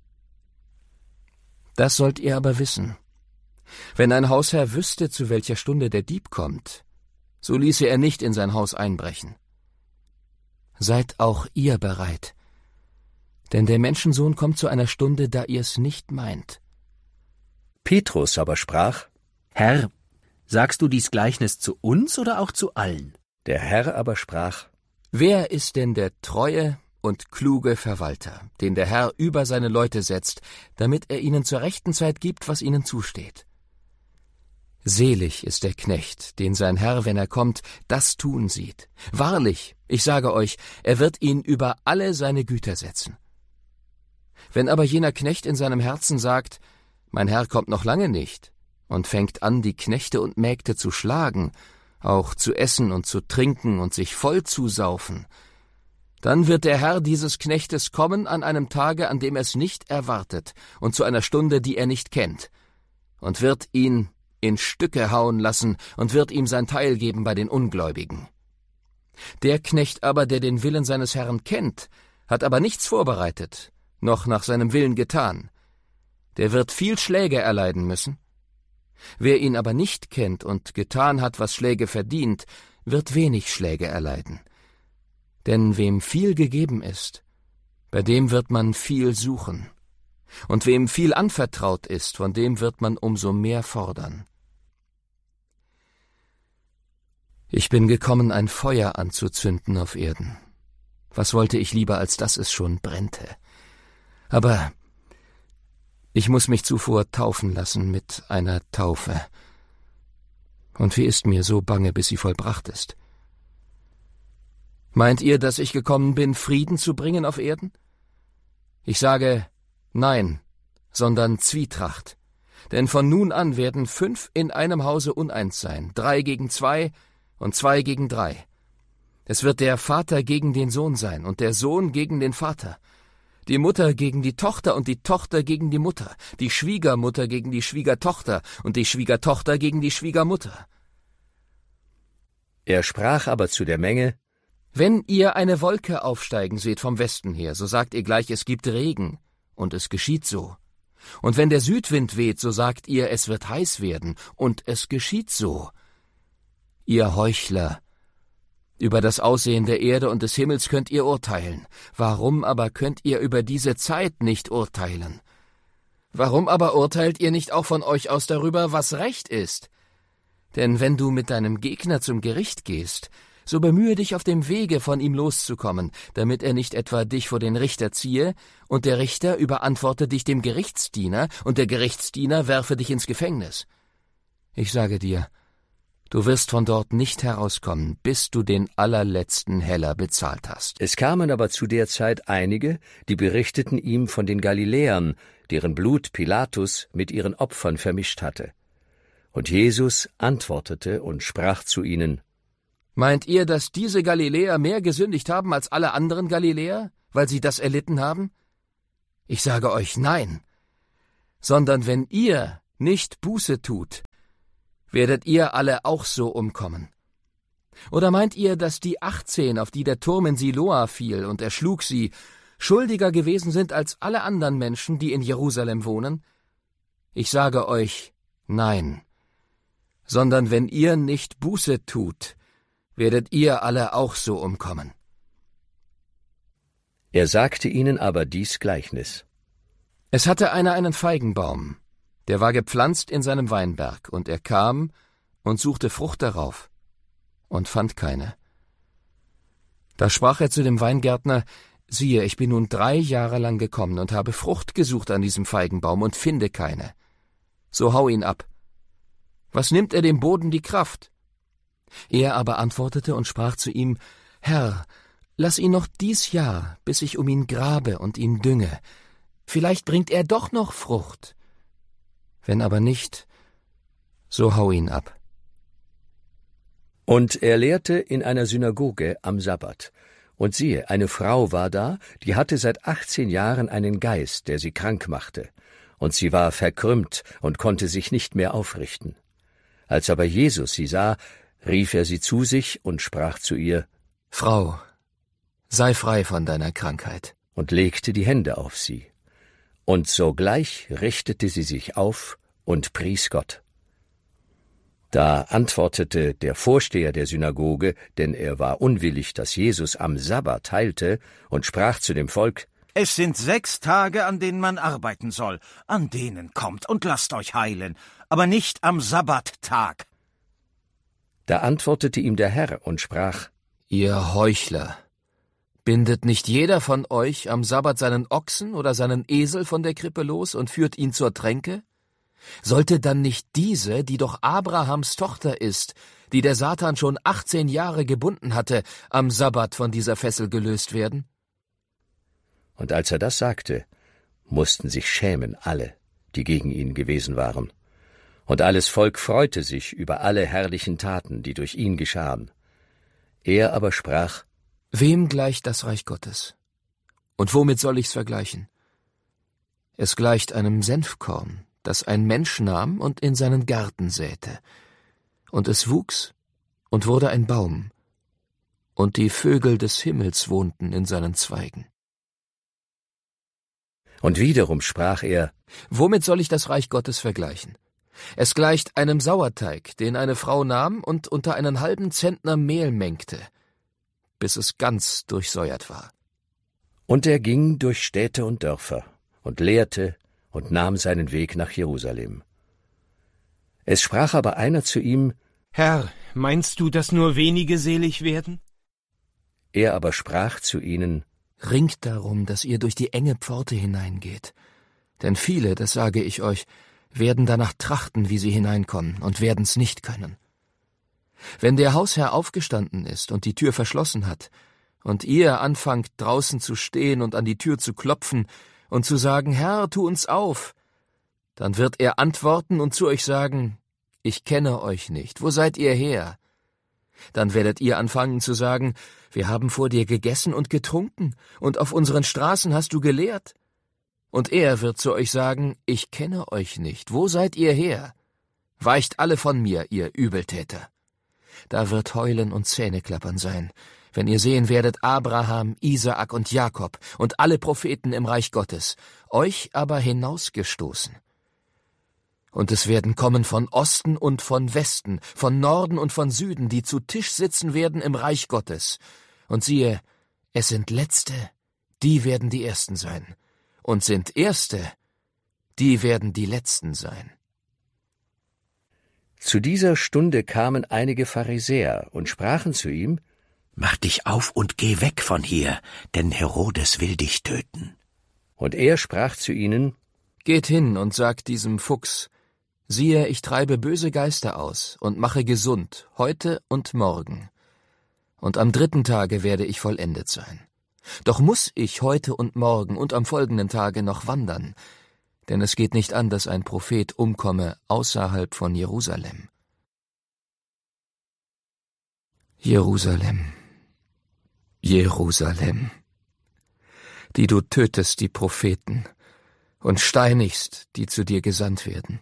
B: Das sollt ihr aber wissen. Wenn ein Hausherr wüsste, zu welcher Stunde der Dieb kommt, so ließe er nicht in sein Haus einbrechen. Seid auch ihr bereit, denn der Menschensohn kommt zu einer Stunde, da ihr es nicht meint.
A: Petrus aber sprach:
C: Herr, sagst du dies Gleichnis zu uns oder auch zu allen?
A: Der Herr aber sprach:
B: Wer ist denn der treue und kluge Verwalter, den der Herr über seine Leute setzt, damit er ihnen zur rechten Zeit gibt, was ihnen zusteht? Selig ist der Knecht, den sein Herr, wenn er kommt, das tun sieht. Wahrlich, ich sage euch, er wird ihn über alle seine Güter setzen. Wenn aber jener Knecht in seinem Herzen sagt, mein Herr kommt noch lange nicht, und fängt an, die Knechte und Mägde zu schlagen, auch zu essen und zu trinken und sich voll zu saufen, dann wird der Herr dieses Knechtes kommen an einem Tage, an dem er es nicht erwartet, und zu einer Stunde, die er nicht kennt, und wird ihn in Stücke hauen lassen und wird ihm sein Teil geben bei den Ungläubigen. Der Knecht aber, der den Willen seines Herrn kennt, hat aber nichts vorbereitet, noch nach seinem Willen getan, der wird viel Schläge erleiden müssen. Wer ihn aber nicht kennt und getan hat, was Schläge verdient, wird wenig Schläge erleiden. Denn wem viel gegeben ist, bei dem wird man viel suchen. Und wem viel anvertraut ist, von dem wird man umso mehr fordern. Ich bin gekommen, ein Feuer anzuzünden auf Erden. Was wollte ich lieber, als dass es schon brennte? Aber ich muß mich zuvor taufen lassen mit einer Taufe. Und wie ist mir so bange, bis sie vollbracht ist? Meint ihr, dass ich gekommen bin, Frieden zu bringen auf Erden? Ich sage, nein, sondern Zwietracht. Denn von nun an werden fünf in einem Hause uneins sein, drei gegen zwei und zwei gegen drei. Es wird der Vater gegen den Sohn sein und der Sohn gegen den Vater, die Mutter gegen die Tochter und die Tochter gegen die Mutter, die Schwiegermutter gegen die Schwiegertochter und die Schwiegertochter gegen die Schwiegermutter.
A: Er sprach aber zu der Menge:
B: Wenn ihr eine Wolke aufsteigen seht vom Westen her, so sagt ihr gleich, es gibt Regen, und es geschieht so. Und wenn der Südwind weht, so sagt ihr, es wird heiß werden, und es geschieht so. Ihr Heuchler, über das Aussehen der Erde und des Himmels könnt ihr urteilen. Warum aber könnt ihr über diese Zeit nicht urteilen? Warum aber urteilt ihr nicht auch von euch aus darüber, was Recht ist? Denn wenn du mit deinem Gegner zum Gericht gehst, so bemühe dich auf dem Wege, von ihm loszukommen, damit er nicht etwa dich vor den Richter ziehe, und der Richter überantworte dich dem Gerichtsdiener, und der Gerichtsdiener werfe dich ins Gefängnis. Ich sage dir, du wirst von dort nicht herauskommen, bis du den allerletzten Heller bezahlt hast.
A: Es kamen aber zu der Zeit einige, die berichteten ihm von den Galiläern, deren Blut Pilatus mit ihren Opfern vermischt hatte. Und Jesus antwortete und sprach zu ihnen:
B: Meint ihr, dass diese Galiläer mehr gesündigt haben als alle anderen Galiläer, weil sie das erlitten haben? Ich sage euch, nein. Sondern wenn ihr nicht Buße tut, werdet ihr alle auch so umkommen. Oder meint ihr, dass die achtzehn, auf die der Turm in Siloa fiel und erschlug sie, schuldiger gewesen sind als alle anderen Menschen, die in Jerusalem wohnen? Ich sage euch, nein. Sondern wenn ihr nicht Buße tut, werdet ihr alle auch so umkommen.
A: Er sagte ihnen aber dies Gleichnis.
B: Es hatte einer einen Feigenbaum, der war gepflanzt in seinem Weinberg, und er kam und suchte Frucht darauf und fand keine. Da sprach er zu dem Weingärtner: Siehe, ich bin nun drei Jahre lang gekommen und habe Frucht gesucht an diesem Feigenbaum und finde keine. So hau ihn ab. Was nimmt er dem Boden die Kraft? Er aber antwortete und sprach zu ihm: Herr, lass ihn noch dies Jahr, bis ich um ihn grabe und ihn dünge. Vielleicht bringt er doch noch Frucht. Wenn aber nicht, so hau ihn ab.
A: Und er lehrte in einer Synagoge am Sabbat. Und siehe, eine Frau war da, die hatte seit achtzehn Jahren einen Geist, der sie krank machte. Und sie war verkrümmt und konnte sich nicht mehr aufrichten. Als aber Jesus sie sah, rief er sie zu sich und sprach zu ihr:
B: Frau, sei frei von deiner Krankheit.
A: Und legte die Hände auf sie. Und sogleich richtete sie sich auf und pries Gott. Da antwortete der Vorsteher der Synagoge, denn er war unwillig, dass Jesus am Sabbat heilte, und sprach zu dem Volk:
H: Es sind sechs Tage, an denen man arbeiten soll. An denen kommt und lasst euch heilen, aber nicht am Sabbattag.
A: Da antwortete ihm der Herr und sprach:
B: Ihr Heuchler! Bindet nicht jeder von euch am Sabbat seinen Ochsen oder seinen Esel von der Krippe los und führt ihn zur Tränke? Sollte dann nicht diese, die doch Abrahams Tochter ist, die der Satan schon achtzehn Jahre gebunden hatte, am Sabbat von dieser Fessel gelöst werden?
A: Und als er das sagte, mussten sich schämen alle, die gegen ihn gewesen waren. Und alles Volk freute sich über alle herrlichen Taten, die durch ihn geschahen. Er aber sprach:
B: Wem gleicht das Reich Gottes? Und womit soll ich's vergleichen? Es gleicht einem Senfkorn, das ein Mensch nahm und in seinen Garten säte. Und es wuchs und wurde ein Baum, und die Vögel des Himmels wohnten in seinen Zweigen.
A: Und wiederum sprach er:
B: Womit soll ich das Reich Gottes vergleichen? Es gleicht einem Sauerteig, den eine Frau nahm und unter einen halben Zentner Mehl mengte, bis es ganz durchsäuert war.
A: Und er ging durch Städte und Dörfer und lehrte und nahm seinen Weg nach Jerusalem. Es sprach aber einer zu ihm:
K: Herr, meinst du, dass nur wenige selig werden?
A: Er aber sprach zu ihnen:
B: Ringt darum, dass ihr durch die enge Pforte hineingeht. Denn viele, das sage ich euch, werden danach trachten, wie sie hineinkommen, und werden's nicht können. Wenn der Hausherr aufgestanden ist und die Tür verschlossen hat, und ihr anfangt draußen zu stehen und an die Tür zu klopfen und zu sagen: Herr, tu uns auf, dann wird er antworten und zu euch sagen: Ich kenne euch nicht, wo seid ihr her? Dann werdet ihr anfangen zu sagen: Wir haben vor dir gegessen und getrunken, und auf unseren Straßen hast du gelehrt. Und er wird zu euch sagen: Ich kenne euch nicht, wo seid ihr her? Weicht alle von mir, ihr Übeltäter. Da wird Heulen und Zähneklappern sein, wenn ihr sehen werdet Abraham, Isaak und Jakob und alle Propheten im Reich Gottes, euch aber hinausgestoßen. Und es werden kommen von Osten und von Westen, von Norden und von Süden, die zu Tisch sitzen werden im Reich Gottes. Und siehe, es sind Letzte, die werden die Ersten sein. Und sind Erste, die werden die Letzten sein.
A: Zu dieser Stunde kamen einige Pharisäer und sprachen zu ihm:
C: Mach dich auf und geh weg von hier, denn Herodes will dich töten.
A: Und er sprach zu ihnen:
B: Geht hin und sagt diesem Fuchs: Siehe, ich treibe böse Geister aus und mache gesund, heute und morgen. Und am dritten Tage werde ich vollendet sein. Doch muß ich heute und morgen und am folgenden Tage noch wandern, Denn es geht nicht an, dass ein Prophet umkomme außerhalb von Jerusalem. Jerusalem, Jerusalem, die du tötest die Propheten und steinigst, die zu dir gesandt werden.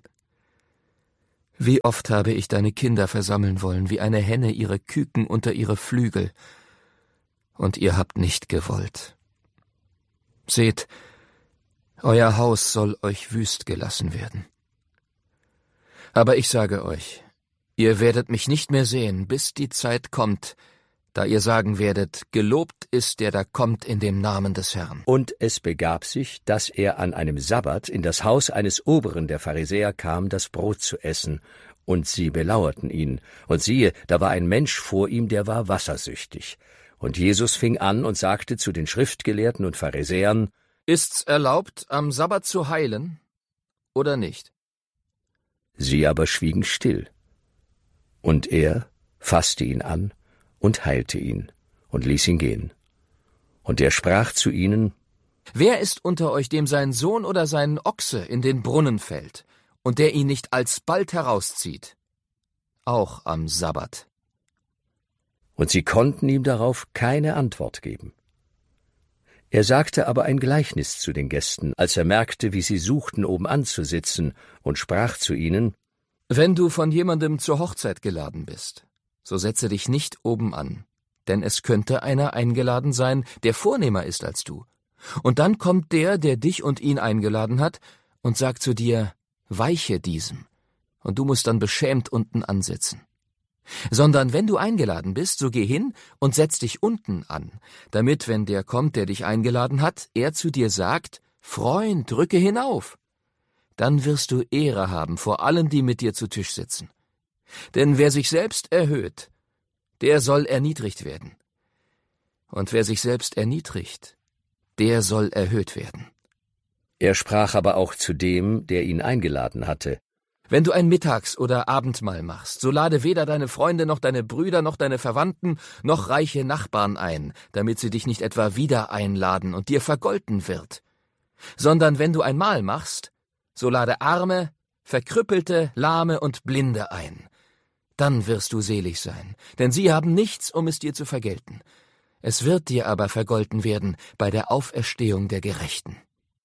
B: Wie oft habe ich deine Kinder versammeln wollen, wie eine Henne ihre Küken unter ihre Flügel, und ihr habt nicht gewollt. Seht, euer Haus soll euch wüst gelassen werden. Aber ich sage euch, ihr werdet mich nicht mehr sehen, bis die Zeit kommt, da ihr sagen werdet, gelobt ist der da kommt in dem Namen des Herrn.
A: Und es begab sich, dass er an einem Sabbat in das Haus eines Oberen der Pharisäer kam, das Brot zu essen, und sie belauerten ihn. Und siehe, da war ein Mensch vor ihm, der war wassersüchtig. Und Jesus fing an und sagte zu den Schriftgelehrten und Pharisäern:
B: Ist's erlaubt, am Sabbat zu heilen oder nicht?
A: Sie aber schwiegen still. Und er fasste ihn an und heilte ihn und ließ ihn gehen. Und er sprach zu ihnen:
B: Wer ist unter euch, dem sein Sohn oder sein Ochse in den Brunnen fällt, und der ihn nicht alsbald herauszieht? Auch am Sabbat.
A: Und sie konnten ihm darauf keine Antwort geben. Er sagte aber ein Gleichnis zu den Gästen, als er merkte, wie sie suchten, oben anzusitzen, und sprach zu ihnen:
B: Wenn du von jemandem zur Hochzeit geladen bist, so setze dich nicht oben an, denn es könnte einer eingeladen sein, der vornehmer ist als du. Und dann kommt der, der dich und ihn eingeladen hat, und sagt zu dir: Weiche diesem, und du musst dann beschämt unten ansitzen. Sondern wenn du eingeladen bist, so geh hin und setz dich unten an, damit, wenn der kommt, der dich eingeladen hat, er zu dir sagt: Freund, rücke hinauf. Dann wirst du Ehre haben vor allen, die mit dir zu Tisch sitzen. Denn wer sich selbst erhöht, der soll erniedrigt werden. Und wer sich selbst erniedrigt, der soll erhöht werden.
A: Er sprach aber auch zu dem, der ihn eingeladen hatte:
B: Wenn du ein Mittags- oder Abendmahl machst, so lade weder deine Freunde noch deine Brüder noch deine Verwandten noch reiche Nachbarn ein, damit sie dich nicht etwa wieder einladen und dir vergolten wird. Sondern wenn du ein Mahl machst, so lade Arme, Verkrüppelte, Lahme und Blinde ein. Dann wirst du selig sein, denn sie haben nichts, um es dir zu vergelten. Es wird dir aber vergolten werden bei der Auferstehung der Gerechten.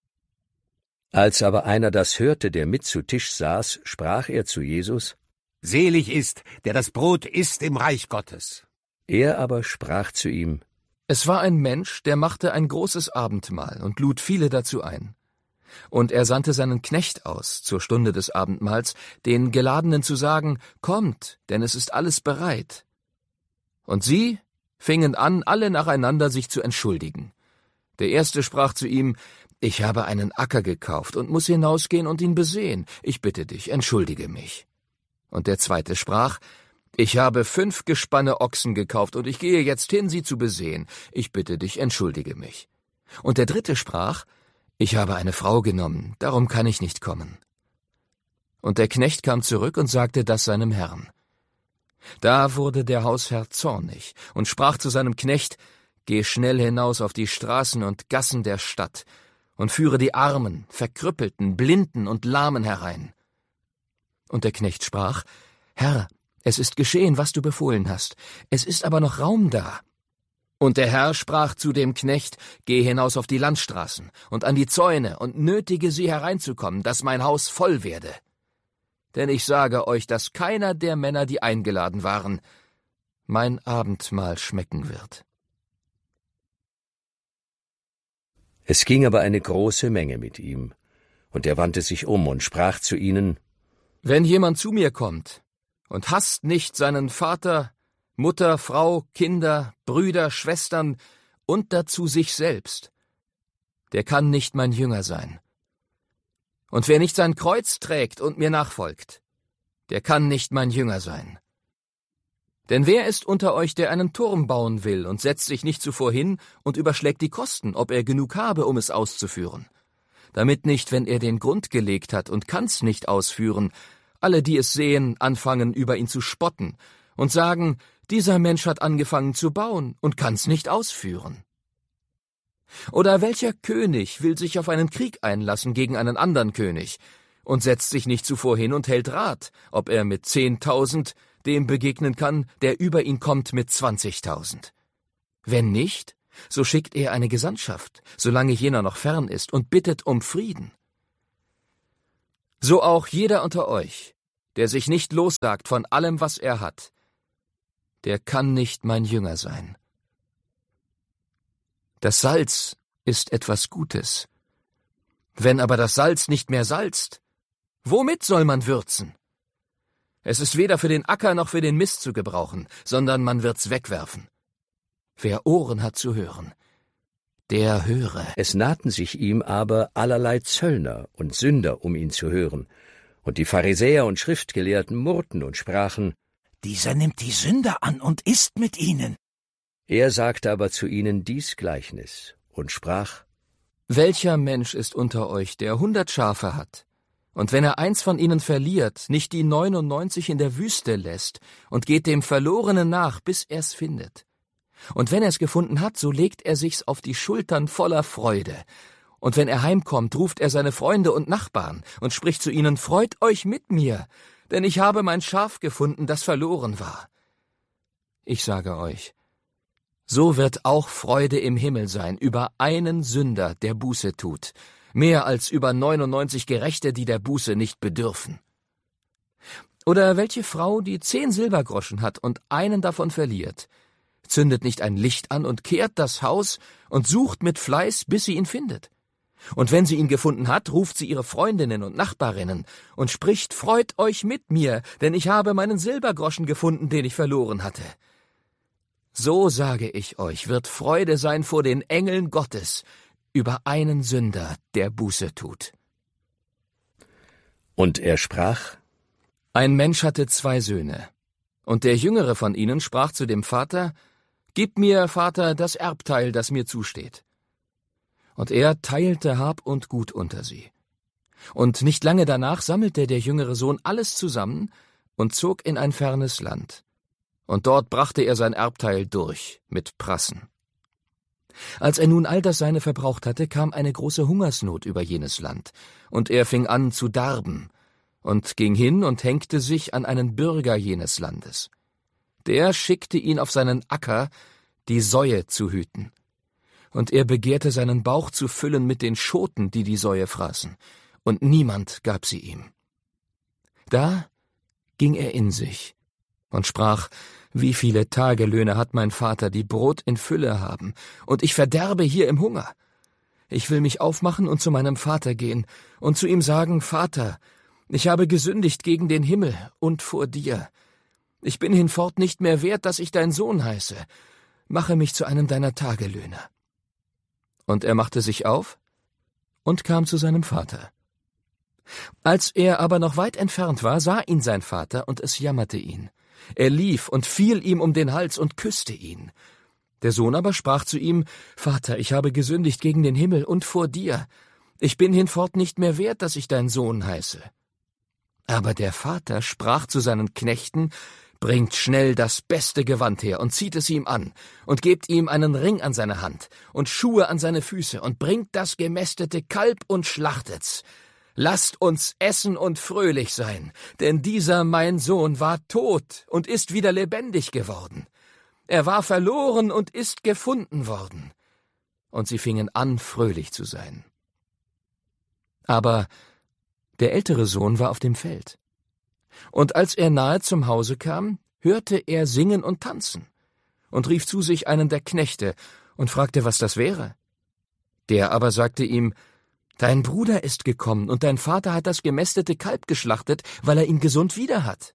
A: Als aber einer das hörte, der mit zu Tisch saß, sprach er zu Jesus:
L: Selig ist, der das Brot isst im Reich Gottes.
A: Er aber sprach zu ihm:
B: Es war ein Mensch, der machte ein großes Abendmahl und lud viele dazu ein. Und er sandte seinen Knecht aus, zur Stunde des Abendmahls, den Geladenen zu sagen: Kommt, denn es ist alles bereit. Und sie fingen an, alle nacheinander sich zu entschuldigen. Der erste sprach zu ihm: Ich habe einen Acker gekauft und muss hinausgehen und ihn besehen. Ich bitte dich, entschuldige mich. Und der zweite sprach: Ich habe fünf Gespanne Ochsen gekauft und ich gehe jetzt hin, sie zu besehen. Ich bitte dich, entschuldige mich. Und der dritte sprach: Ich habe eine Frau genommen, darum kann ich nicht kommen. Und der Knecht kam zurück und sagte das seinem Herrn. Da wurde der Hausherr zornig und sprach zu seinem Knecht: Geh schnell hinaus auf die Straßen und Gassen der Stadt und führe die Armen, Verkrüppelten, Blinden und Lahmen herein. Und der Knecht sprach: Herr, es ist geschehen, was du befohlen hast, es ist aber noch Raum da. Und der Herr sprach zu dem Knecht: Geh hinaus auf die Landstraßen und an die Zäune und nötige sie hereinzukommen, dass mein Haus voll werde. Denn ich sage euch, dass keiner der Männer, die eingeladen waren, mein Abendmahl schmecken wird.
A: Es ging aber eine große Menge mit ihm, und er wandte sich um und sprach zu ihnen:
B: Wenn jemand zu mir kommt und hasst nicht seinen Vater, Mutter, Frau, Kinder, Brüder, Schwestern und dazu sich selbst, der kann nicht mein Jünger sein. Und wer nicht sein Kreuz trägt und mir nachfolgt, der kann nicht mein Jünger sein. Denn wer ist unter euch, der einen Turm bauen will und setzt sich nicht zuvor hin und überschlägt die Kosten, ob er genug habe, um es auszuführen? Damit nicht, wenn er den Grund gelegt hat und kann's nicht ausführen, alle, die es sehen, anfangen, über ihn zu spotten und sagen: Dieser Mensch hat angefangen zu bauen und kann's nicht ausführen. Oder welcher König will sich auf einen Krieg einlassen gegen einen anderen König und setzt sich nicht zuvor hin und hält Rat, ob er mit zehntausend dem begegnen kann, der über ihn kommt mit zwanzigtausend? Wenn nicht, so schickt er eine Gesandtschaft, solange jener noch fern ist, und bittet um Frieden. So auch jeder unter euch, der sich nicht lossagt von allem, was er hat, der kann nicht mein Jünger sein. Das Salz ist etwas Gutes. Wenn aber das Salz nicht mehr salzt, womit soll man würzen? Es ist weder für den Acker noch für den Mist zu gebrauchen, sondern man wird's wegwerfen. Wer Ohren hat zu hören, der höre.
A: Es nahten sich ihm aber allerlei Zöllner und Sünder, um ihn zu hören. Und die Pharisäer und Schriftgelehrten murrten und sprachen:
H: Dieser nimmt die Sünder an und isst mit ihnen.
A: Er sagte aber zu ihnen dies Gleichnis und sprach:
B: Welcher Mensch ist unter euch, der hundert Schafe hat, und wenn er eins von ihnen verliert, nicht die neunundneunzig in der Wüste lässt und geht dem Verlorenen nach, bis er's findet? Und wenn er's gefunden hat, so legt er sich's auf die Schultern voller Freude. Und wenn er heimkommt, ruft er seine Freunde und Nachbarn und spricht zu ihnen: Freut euch mit mir, denn ich habe mein Schaf gefunden, das verloren war. Ich sage euch, so wird auch Freude im Himmel sein über einen Sünder, der Buße tut, mehr als über neunundneunzig Gerechte, die der Buße nicht bedürfen. Oder welche Frau, die zehn Silbergroschen hat und einen davon verliert, zündet nicht ein Licht an und kehrt das Haus und sucht mit Fleiß, bis sie ihn findet? Und wenn sie ihn gefunden hat, ruft sie ihre Freundinnen und Nachbarinnen und spricht: Freut euch mit mir, denn ich habe meinen Silbergroschen gefunden, den ich verloren hatte. So sage ich euch, wird Freude sein vor den Engeln Gottes über einen Sünder, der Buße tut.
A: Und er sprach:
B: Ein Mensch hatte zwei Söhne, und der jüngere von ihnen sprach zu dem Vater: Gib mir, Vater, das Erbteil, das mir zusteht. Und er teilte Hab und Gut unter sie. Und nicht lange danach sammelte der jüngere Sohn alles zusammen und zog in ein fernes Land. Und dort brachte er sein Erbteil durch mit Prassen. Als er nun all das Seine verbraucht hatte, kam eine große Hungersnot über jenes Land, und er fing an zu darben und ging hin und hängte sich an einen Bürger jenes Landes. Der schickte ihn auf seinen Acker, die Säue zu hüten. Und er begehrte seinen Bauch zu füllen mit den Schoten, die die Säue fraßen, und niemand gab sie ihm. Da ging er in sich und sprach: Wie viele Tagelöhne hat mein Vater, die Brot in Fülle haben, und ich verderbe hier im Hunger. Ich will mich aufmachen und zu meinem Vater gehen und zu ihm sagen: Vater, ich habe gesündigt gegen den Himmel und vor dir. Ich bin hinfort nicht mehr wert, dass ich dein Sohn heiße. Mache mich zu einem deiner Tagelöhner. Und er machte sich auf und kam zu seinem Vater. Als er aber noch weit entfernt war, sah ihn sein Vater, und es jammerte ihn. Er lief und fiel ihm um den Hals und küsste ihn. Der Sohn aber sprach zu ihm: Vater, ich habe gesündigt gegen den Himmel und vor dir. Ich bin hinfort nicht mehr wert, dass ich dein Sohn heiße. Aber der Vater sprach zu seinen Knechten: Bringt schnell das beste Gewand her und zieht es ihm an und gebt ihm einen Ring an seine Hand und Schuhe an seine Füße und bringt das gemästete Kalb und schlachtet's. Lasst uns essen und fröhlich sein, denn dieser mein Sohn war tot und ist wieder lebendig geworden. Er war verloren und ist gefunden worden. Und sie fingen an, fröhlich zu sein. Aber der ältere Sohn war auf dem Feld. Und als er nahe zum Hause kam, hörte er singen und tanzen und rief zu sich einen der Knechte und fragte, was das wäre. Der aber sagte ihm: Dein Bruder ist gekommen, und dein Vater hat das gemästete Kalb geschlachtet, weil er ihn gesund wieder hat.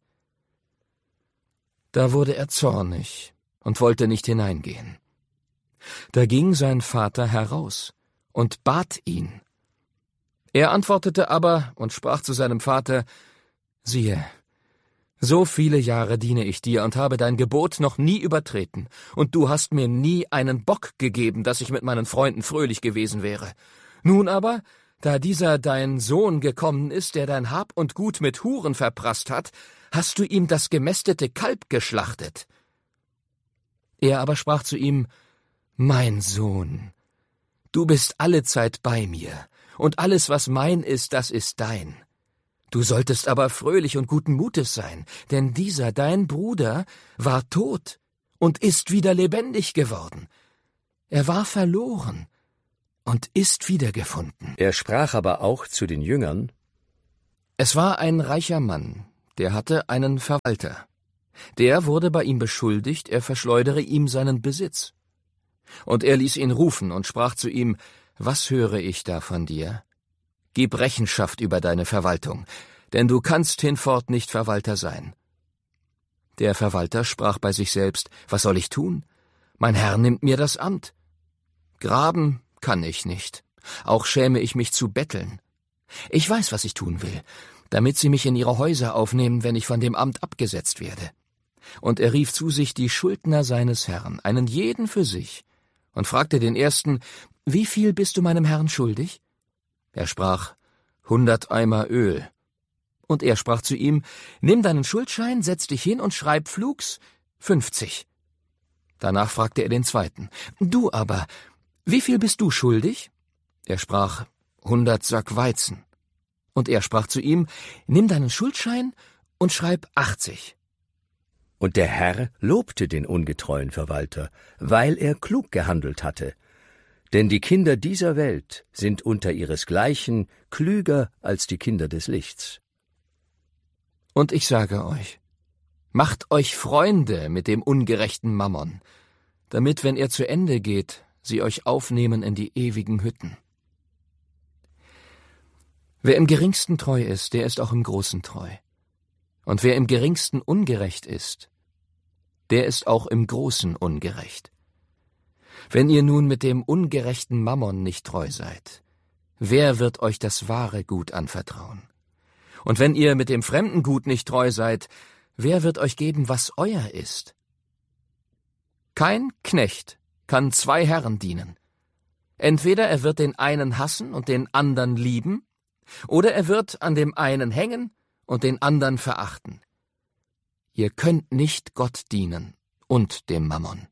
B: Da wurde er zornig und wollte nicht hineingehen. Da ging sein Vater heraus und bat ihn. Er antwortete aber und sprach zu seinem Vater: Siehe, so viele Jahre diene ich dir und habe dein Gebot noch nie übertreten, und du hast mir nie einen Bock gegeben, dass ich mit meinen Freunden fröhlich gewesen wäre. Nun aber, da dieser dein Sohn gekommen ist, der dein Hab und Gut mit Huren verprasst hat, hast du ihm das gemästete Kalb geschlachtet. Er aber sprach zu ihm: Mein Sohn, Du bist allezeit bei mir, und alles, was mein ist, das ist dein. Du solltest aber fröhlich und guten Mutes sein, denn dieser, dein Bruder, war tot und ist wieder lebendig geworden. Er war verloren und ist wiedergefunden.
A: Er sprach aber auch zu den Jüngern:
B: Es war ein reicher Mann, der hatte einen Verwalter. Der wurde bei ihm beschuldigt, er verschleudere ihm seinen Besitz. Und er ließ ihn rufen und sprach zu ihm: Was höre ich da von dir? Gib Rechenschaft über deine Verwaltung, denn du kannst hinfort nicht Verwalter sein. Der Verwalter sprach bei sich selbst: Was soll ich tun? Mein Herr nimmt mir das Amt. Graben kann ich nicht, auch schäme ich mich zu betteln. Ich weiß, was ich tun will, damit sie mich in ihre Häuser aufnehmen, wenn ich von dem Amt abgesetzt werde. Und er rief zu sich die Schuldner seines Herrn, einen jeden für sich, und fragte den ersten: Wie viel bist du meinem Herrn schuldig? Er sprach: Hundert Eimer Öl. Und er sprach zu ihm: Nimm deinen Schuldschein, setz dich hin und schreib flugs fünfzig. Danach fragte er den zweiten: Du aber, wie viel bist du schuldig? Er sprach: Hundert Sack Weizen. Und er sprach zu ihm: Nimm deinen Schuldschein und schreib achtzig.
A: Und der Herr lobte den ungetreuen Verwalter, weil er klug gehandelt hatte. Denn die Kinder dieser Welt sind unter ihresgleichen klüger als die Kinder des Lichts.
B: Und ich sage euch, macht euch Freunde mit dem ungerechten Mammon, damit, wenn er zu Ende geht, sie euch aufnehmen in die ewigen Hütten. Wer im Geringsten treu ist, der ist auch im Großen treu. Und wer im Geringsten ungerecht ist, der ist auch im Großen ungerecht. Wenn ihr nun mit dem ungerechten Mammon nicht treu seid, wer wird euch das wahre Gut anvertrauen? Und wenn ihr mit dem fremden Gut nicht treu seid, wer wird euch geben, was euer ist? Kein Knecht kann zwei Herren dienen. Entweder er wird den einen hassen und den anderen lieben, oder er wird an dem einen hängen und den anderen verachten. Ihr könnt nicht Gott dienen und dem Mammon.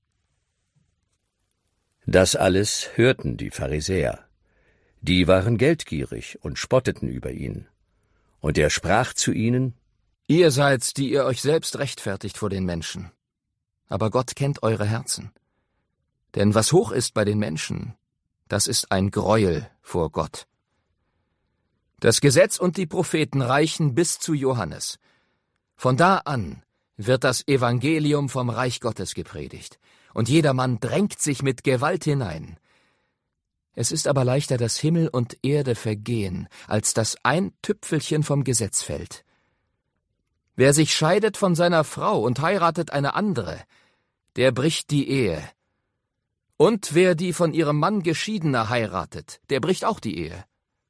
A: Das alles hörten die Pharisäer. Die waren geldgierig und spotteten über ihn. Und er sprach zu ihnen:
B: Ihr seid's, die ihr euch selbst rechtfertigt vor den Menschen. Aber Gott kennt eure Herzen. Denn was hoch ist bei den Menschen, das ist ein Greuel vor Gott. Das Gesetz und die Propheten reichen bis zu Johannes. Von da an wird das Evangelium vom Reich Gottes gepredigt, und jedermann drängt sich mit Gewalt hinein. Es ist aber leichter, dass Himmel und Erde vergehen, als dass ein Tüpfelchen vom Gesetz fällt. Wer sich scheidet von seiner Frau und heiratet eine andere, der bricht die Ehe. Und wer die von ihrem Mann Geschiedene heiratet, der bricht auch die Ehe.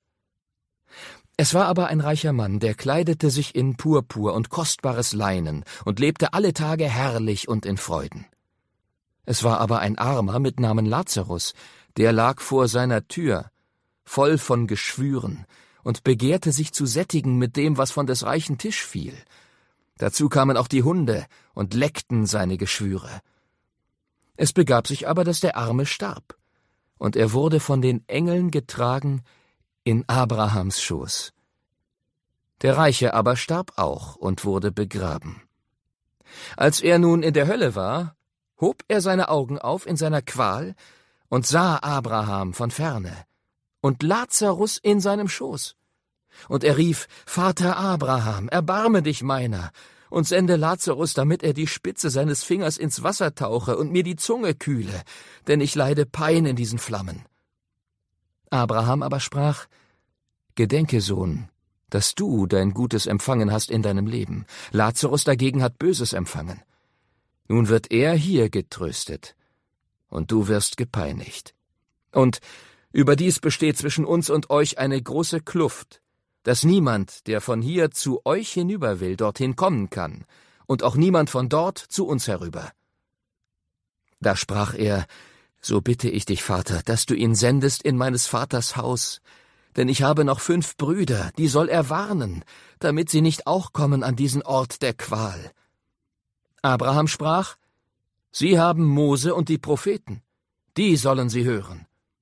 B: Es war aber ein reicher Mann, der kleidete sich in Purpur und kostbares Leinen und lebte alle Tage herrlich und in Freuden. Es war aber ein Armer mit Namen Lazarus, der lag vor seiner Tür, voll von Geschwüren, und begehrte sich zu sättigen mit dem, was von des reichen Tisch fiel. Dazu kamen auch die Hunde und leckten seine Geschwüre. Es begab sich aber, dass der Arme starb, und er wurde von den Engeln getragen in Abrahams Schoß. Der Reiche aber starb auch und wurde begraben. Als er nun in der Hölle war, hob er seine Augen auf in seiner Qual und sah Abraham von ferne und Lazarus in seinem Schoß. Und er rief: Vater Abraham, erbarme dich meiner und sende Lazarus, damit er die Spitze seines Fingers ins Wasser tauche und mir die Zunge kühle, denn ich leide Pein in diesen Flammen. Abraham aber sprach: Gedenke, Sohn, dass du dein Gutes empfangen hast in deinem Leben. Lazarus dagegen hat Böses empfangen. Nun wird er hier getröstet, und du wirst gepeinigt. Und überdies besteht zwischen uns und euch eine große Kluft, dass niemand, der von hier zu euch hinüber will, dorthin kommen kann, und auch niemand von dort zu uns herüber. Da sprach er: So bitte ich dich, Vater, dass du ihn sendest in meines Vaters Haus, denn ich habe noch fünf Brüder, die soll er warnen, damit sie nicht auch kommen an diesen Ort der Qual. Abraham sprach: Sie haben Mose und die Propheten, die sollen sie hören.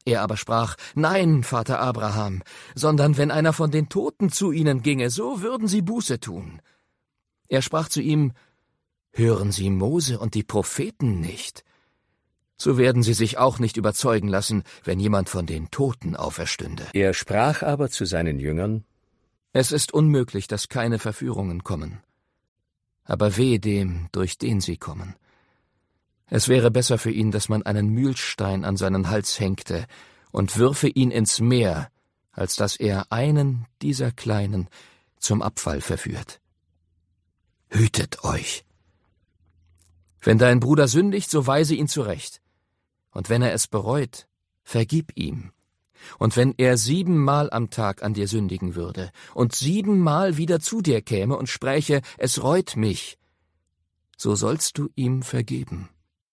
B: Er aber sprach, »Nein, Vater Abraham, sondern wenn einer von den Toten zu ihnen ginge, so würden sie Buße tun.« Er sprach zu ihm, »Hören Sie Mose und die Propheten nicht? So werden sie sich auch nicht überzeugen lassen, wenn jemand von den Toten auferstünde.«
A: Er sprach aber zu seinen Jüngern,
B: »Es ist unmöglich, dass keine Verführungen kommen. Aber weh dem, durch den sie kommen. Es wäre besser für ihn, dass man einen Mühlstein an seinen Hals hängte und würfe ihn ins Meer, als dass er einen dieser Kleinen zum Abfall verführt. Hütet euch! Wenn dein Bruder sündigt, so weise ihn zurecht. Und wenn er es bereut, vergib ihm. Und wenn er siebenmal am Tag an dir sündigen würde und siebenmal wieder zu dir käme und spräche, es reut mich, so sollst du ihm vergeben.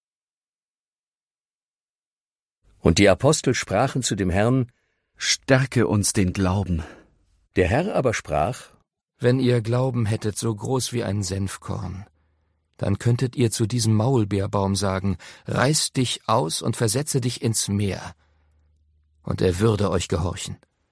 A: Und die Apostel sprachen zu dem Herrn,
F: »Stärke uns den Glauben.«
A: Der Herr aber sprach,
B: »Wenn ihr Glauben hättet so groß wie ein Senfkorn, dann könntet ihr zu diesem Maulbeerbaum sagen, reiß dich aus und versetze dich ins Meer, und er würde euch gehorchen.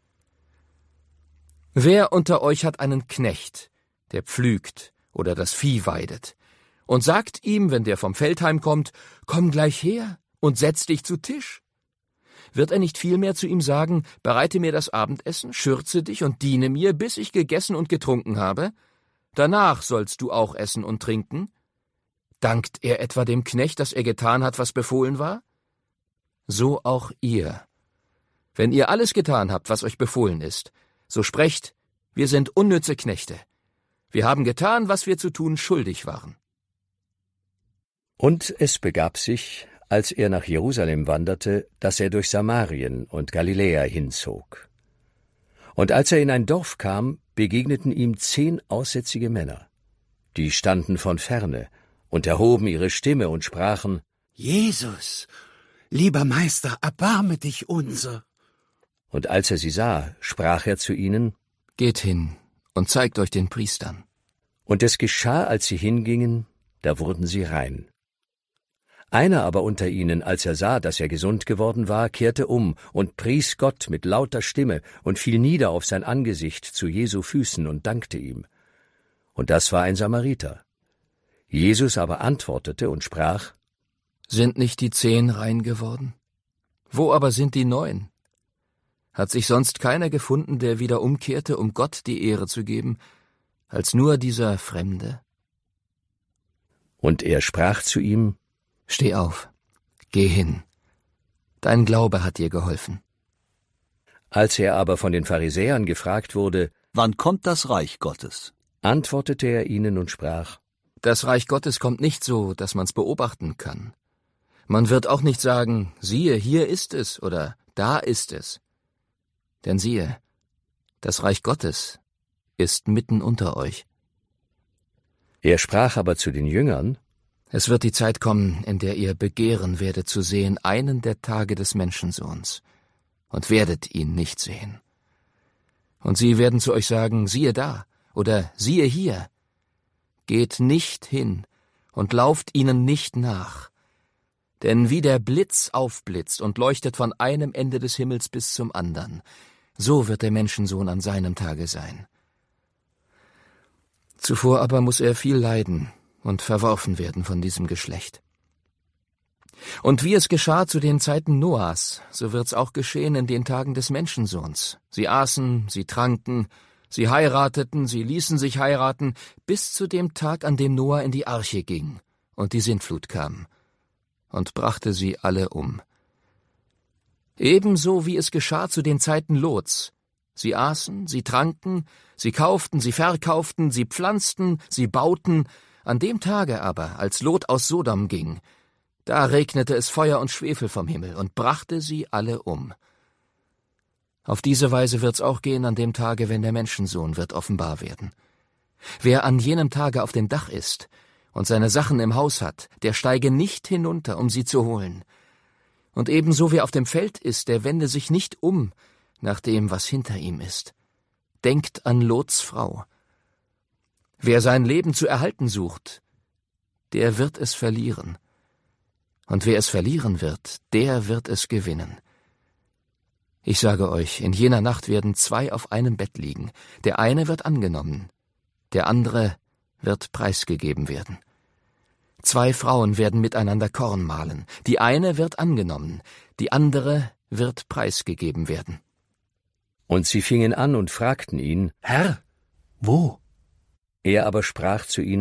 B: Wer unter euch hat einen Knecht, der pflügt oder das Vieh weidet, und sagt ihm, wenn der vom Feld heimkommt, komm gleich her und setz dich zu Tisch? Wird er nicht vielmehr zu ihm sagen, bereite mir das Abendessen, schürze dich und diene mir, bis ich gegessen und getrunken habe? Danach sollst du auch essen und trinken. Dankt er etwa dem Knecht, dass er getan hat, was befohlen war? So auch ihr. Wenn ihr alles getan habt, was euch befohlen ist, so sprecht, wir sind unnütze Knechte. Wir haben getan, was wir zu tun schuldig waren.«
A: Und es begab sich, als er nach Jerusalem wanderte, dass er durch Samarien und Galiläa hinzog. Und als er in ein Dorf kam, begegneten ihm zehn aussätzige Männer. Die standen von ferne und erhoben ihre Stimme und sprachen,
D: »Jesus, lieber Meister, erbarme dich unser.«
A: Und als er sie sah, sprach er zu ihnen,
B: »Geht hin und zeigt euch den Priestern.«
A: Und es geschah, als sie hingingen, da wurden sie rein. Einer aber unter ihnen, als er sah, dass er gesund geworden war, kehrte um und pries Gott mit lauter Stimme und fiel nieder auf sein Angesicht zu Jesu Füßen und dankte ihm. Und das war ein Samariter. Jesus aber antwortete und sprach,
B: »Sind nicht die zehn rein geworden? Wo aber sind die neun? Hat sich sonst keiner gefunden, der wieder umkehrte, um Gott die Ehre zu geben, als nur dieser Fremde?«
A: Und er sprach zu ihm,
B: »Steh auf, geh hin, dein Glaube hat dir geholfen.«
A: Als er aber von den Pharisäern gefragt wurde,
F: »Wann kommt das Reich Gottes?«
A: antwortete er ihnen und sprach,
B: »Das Reich Gottes kommt nicht so, dass man's beobachten kann. Man wird auch nicht sagen, siehe, hier ist es oder da ist es. Denn siehe, das Reich Gottes ist mitten unter euch.«
A: Er sprach aber zu den Jüngern,
B: »Es wird die Zeit kommen, in der ihr begehren werdet zu sehen einen der Tage des Menschensohns, und werdet ihn nicht sehen. Und sie werden zu euch sagen, siehe da, oder siehe hier. Geht nicht hin und lauft ihnen nicht nach. Denn wie der Blitz aufblitzt und leuchtet von einem Ende des Himmels bis zum andern, so wird der Menschensohn an seinem Tage sein. Zuvor aber muss er viel leiden und verworfen werden von diesem Geschlecht. Und wie es geschah zu den Zeiten Noahs, so wird's auch geschehen in den Tagen des Menschensohns. Sie aßen, sie tranken, sie heirateten, sie ließen sich heiraten, bis zu dem Tag, an dem Noah in die Arche ging und die Sintflut kam und brachte sie alle um. Ebenso wie es geschah zu den Zeiten Lots. Sie aßen, sie tranken, sie kauften, sie verkauften, sie pflanzten, sie bauten. An dem Tage aber, als Lot aus Sodom ging, da regnete es Feuer und Schwefel vom Himmel und brachte sie alle um. Auf diese Weise wird's auch gehen an dem Tage, wenn der Menschensohn wird offenbar werden. Wer an jenem Tage auf dem Dach ist und seine Sachen im Haus hat, der steige nicht hinunter, um sie zu holen. Und ebenso wer auf dem Feld ist, der wende sich nicht um nach dem, was hinter ihm ist. Denkt an Lots Frau. Wer sein Leben zu erhalten sucht, der wird es verlieren. Und wer es verlieren wird, der wird es gewinnen. Ich sage euch, in jener Nacht werden zwei auf einem Bett liegen. Der eine wird angenommen, der andere wird preisgegeben werden. Zwei Frauen werden miteinander Korn mahlen. Die eine wird angenommen, die andere wird preisgegeben werden.
A: Und sie fingen an und fragten ihn:
C: Herr, wo?
A: Er aber sprach zu ihnen: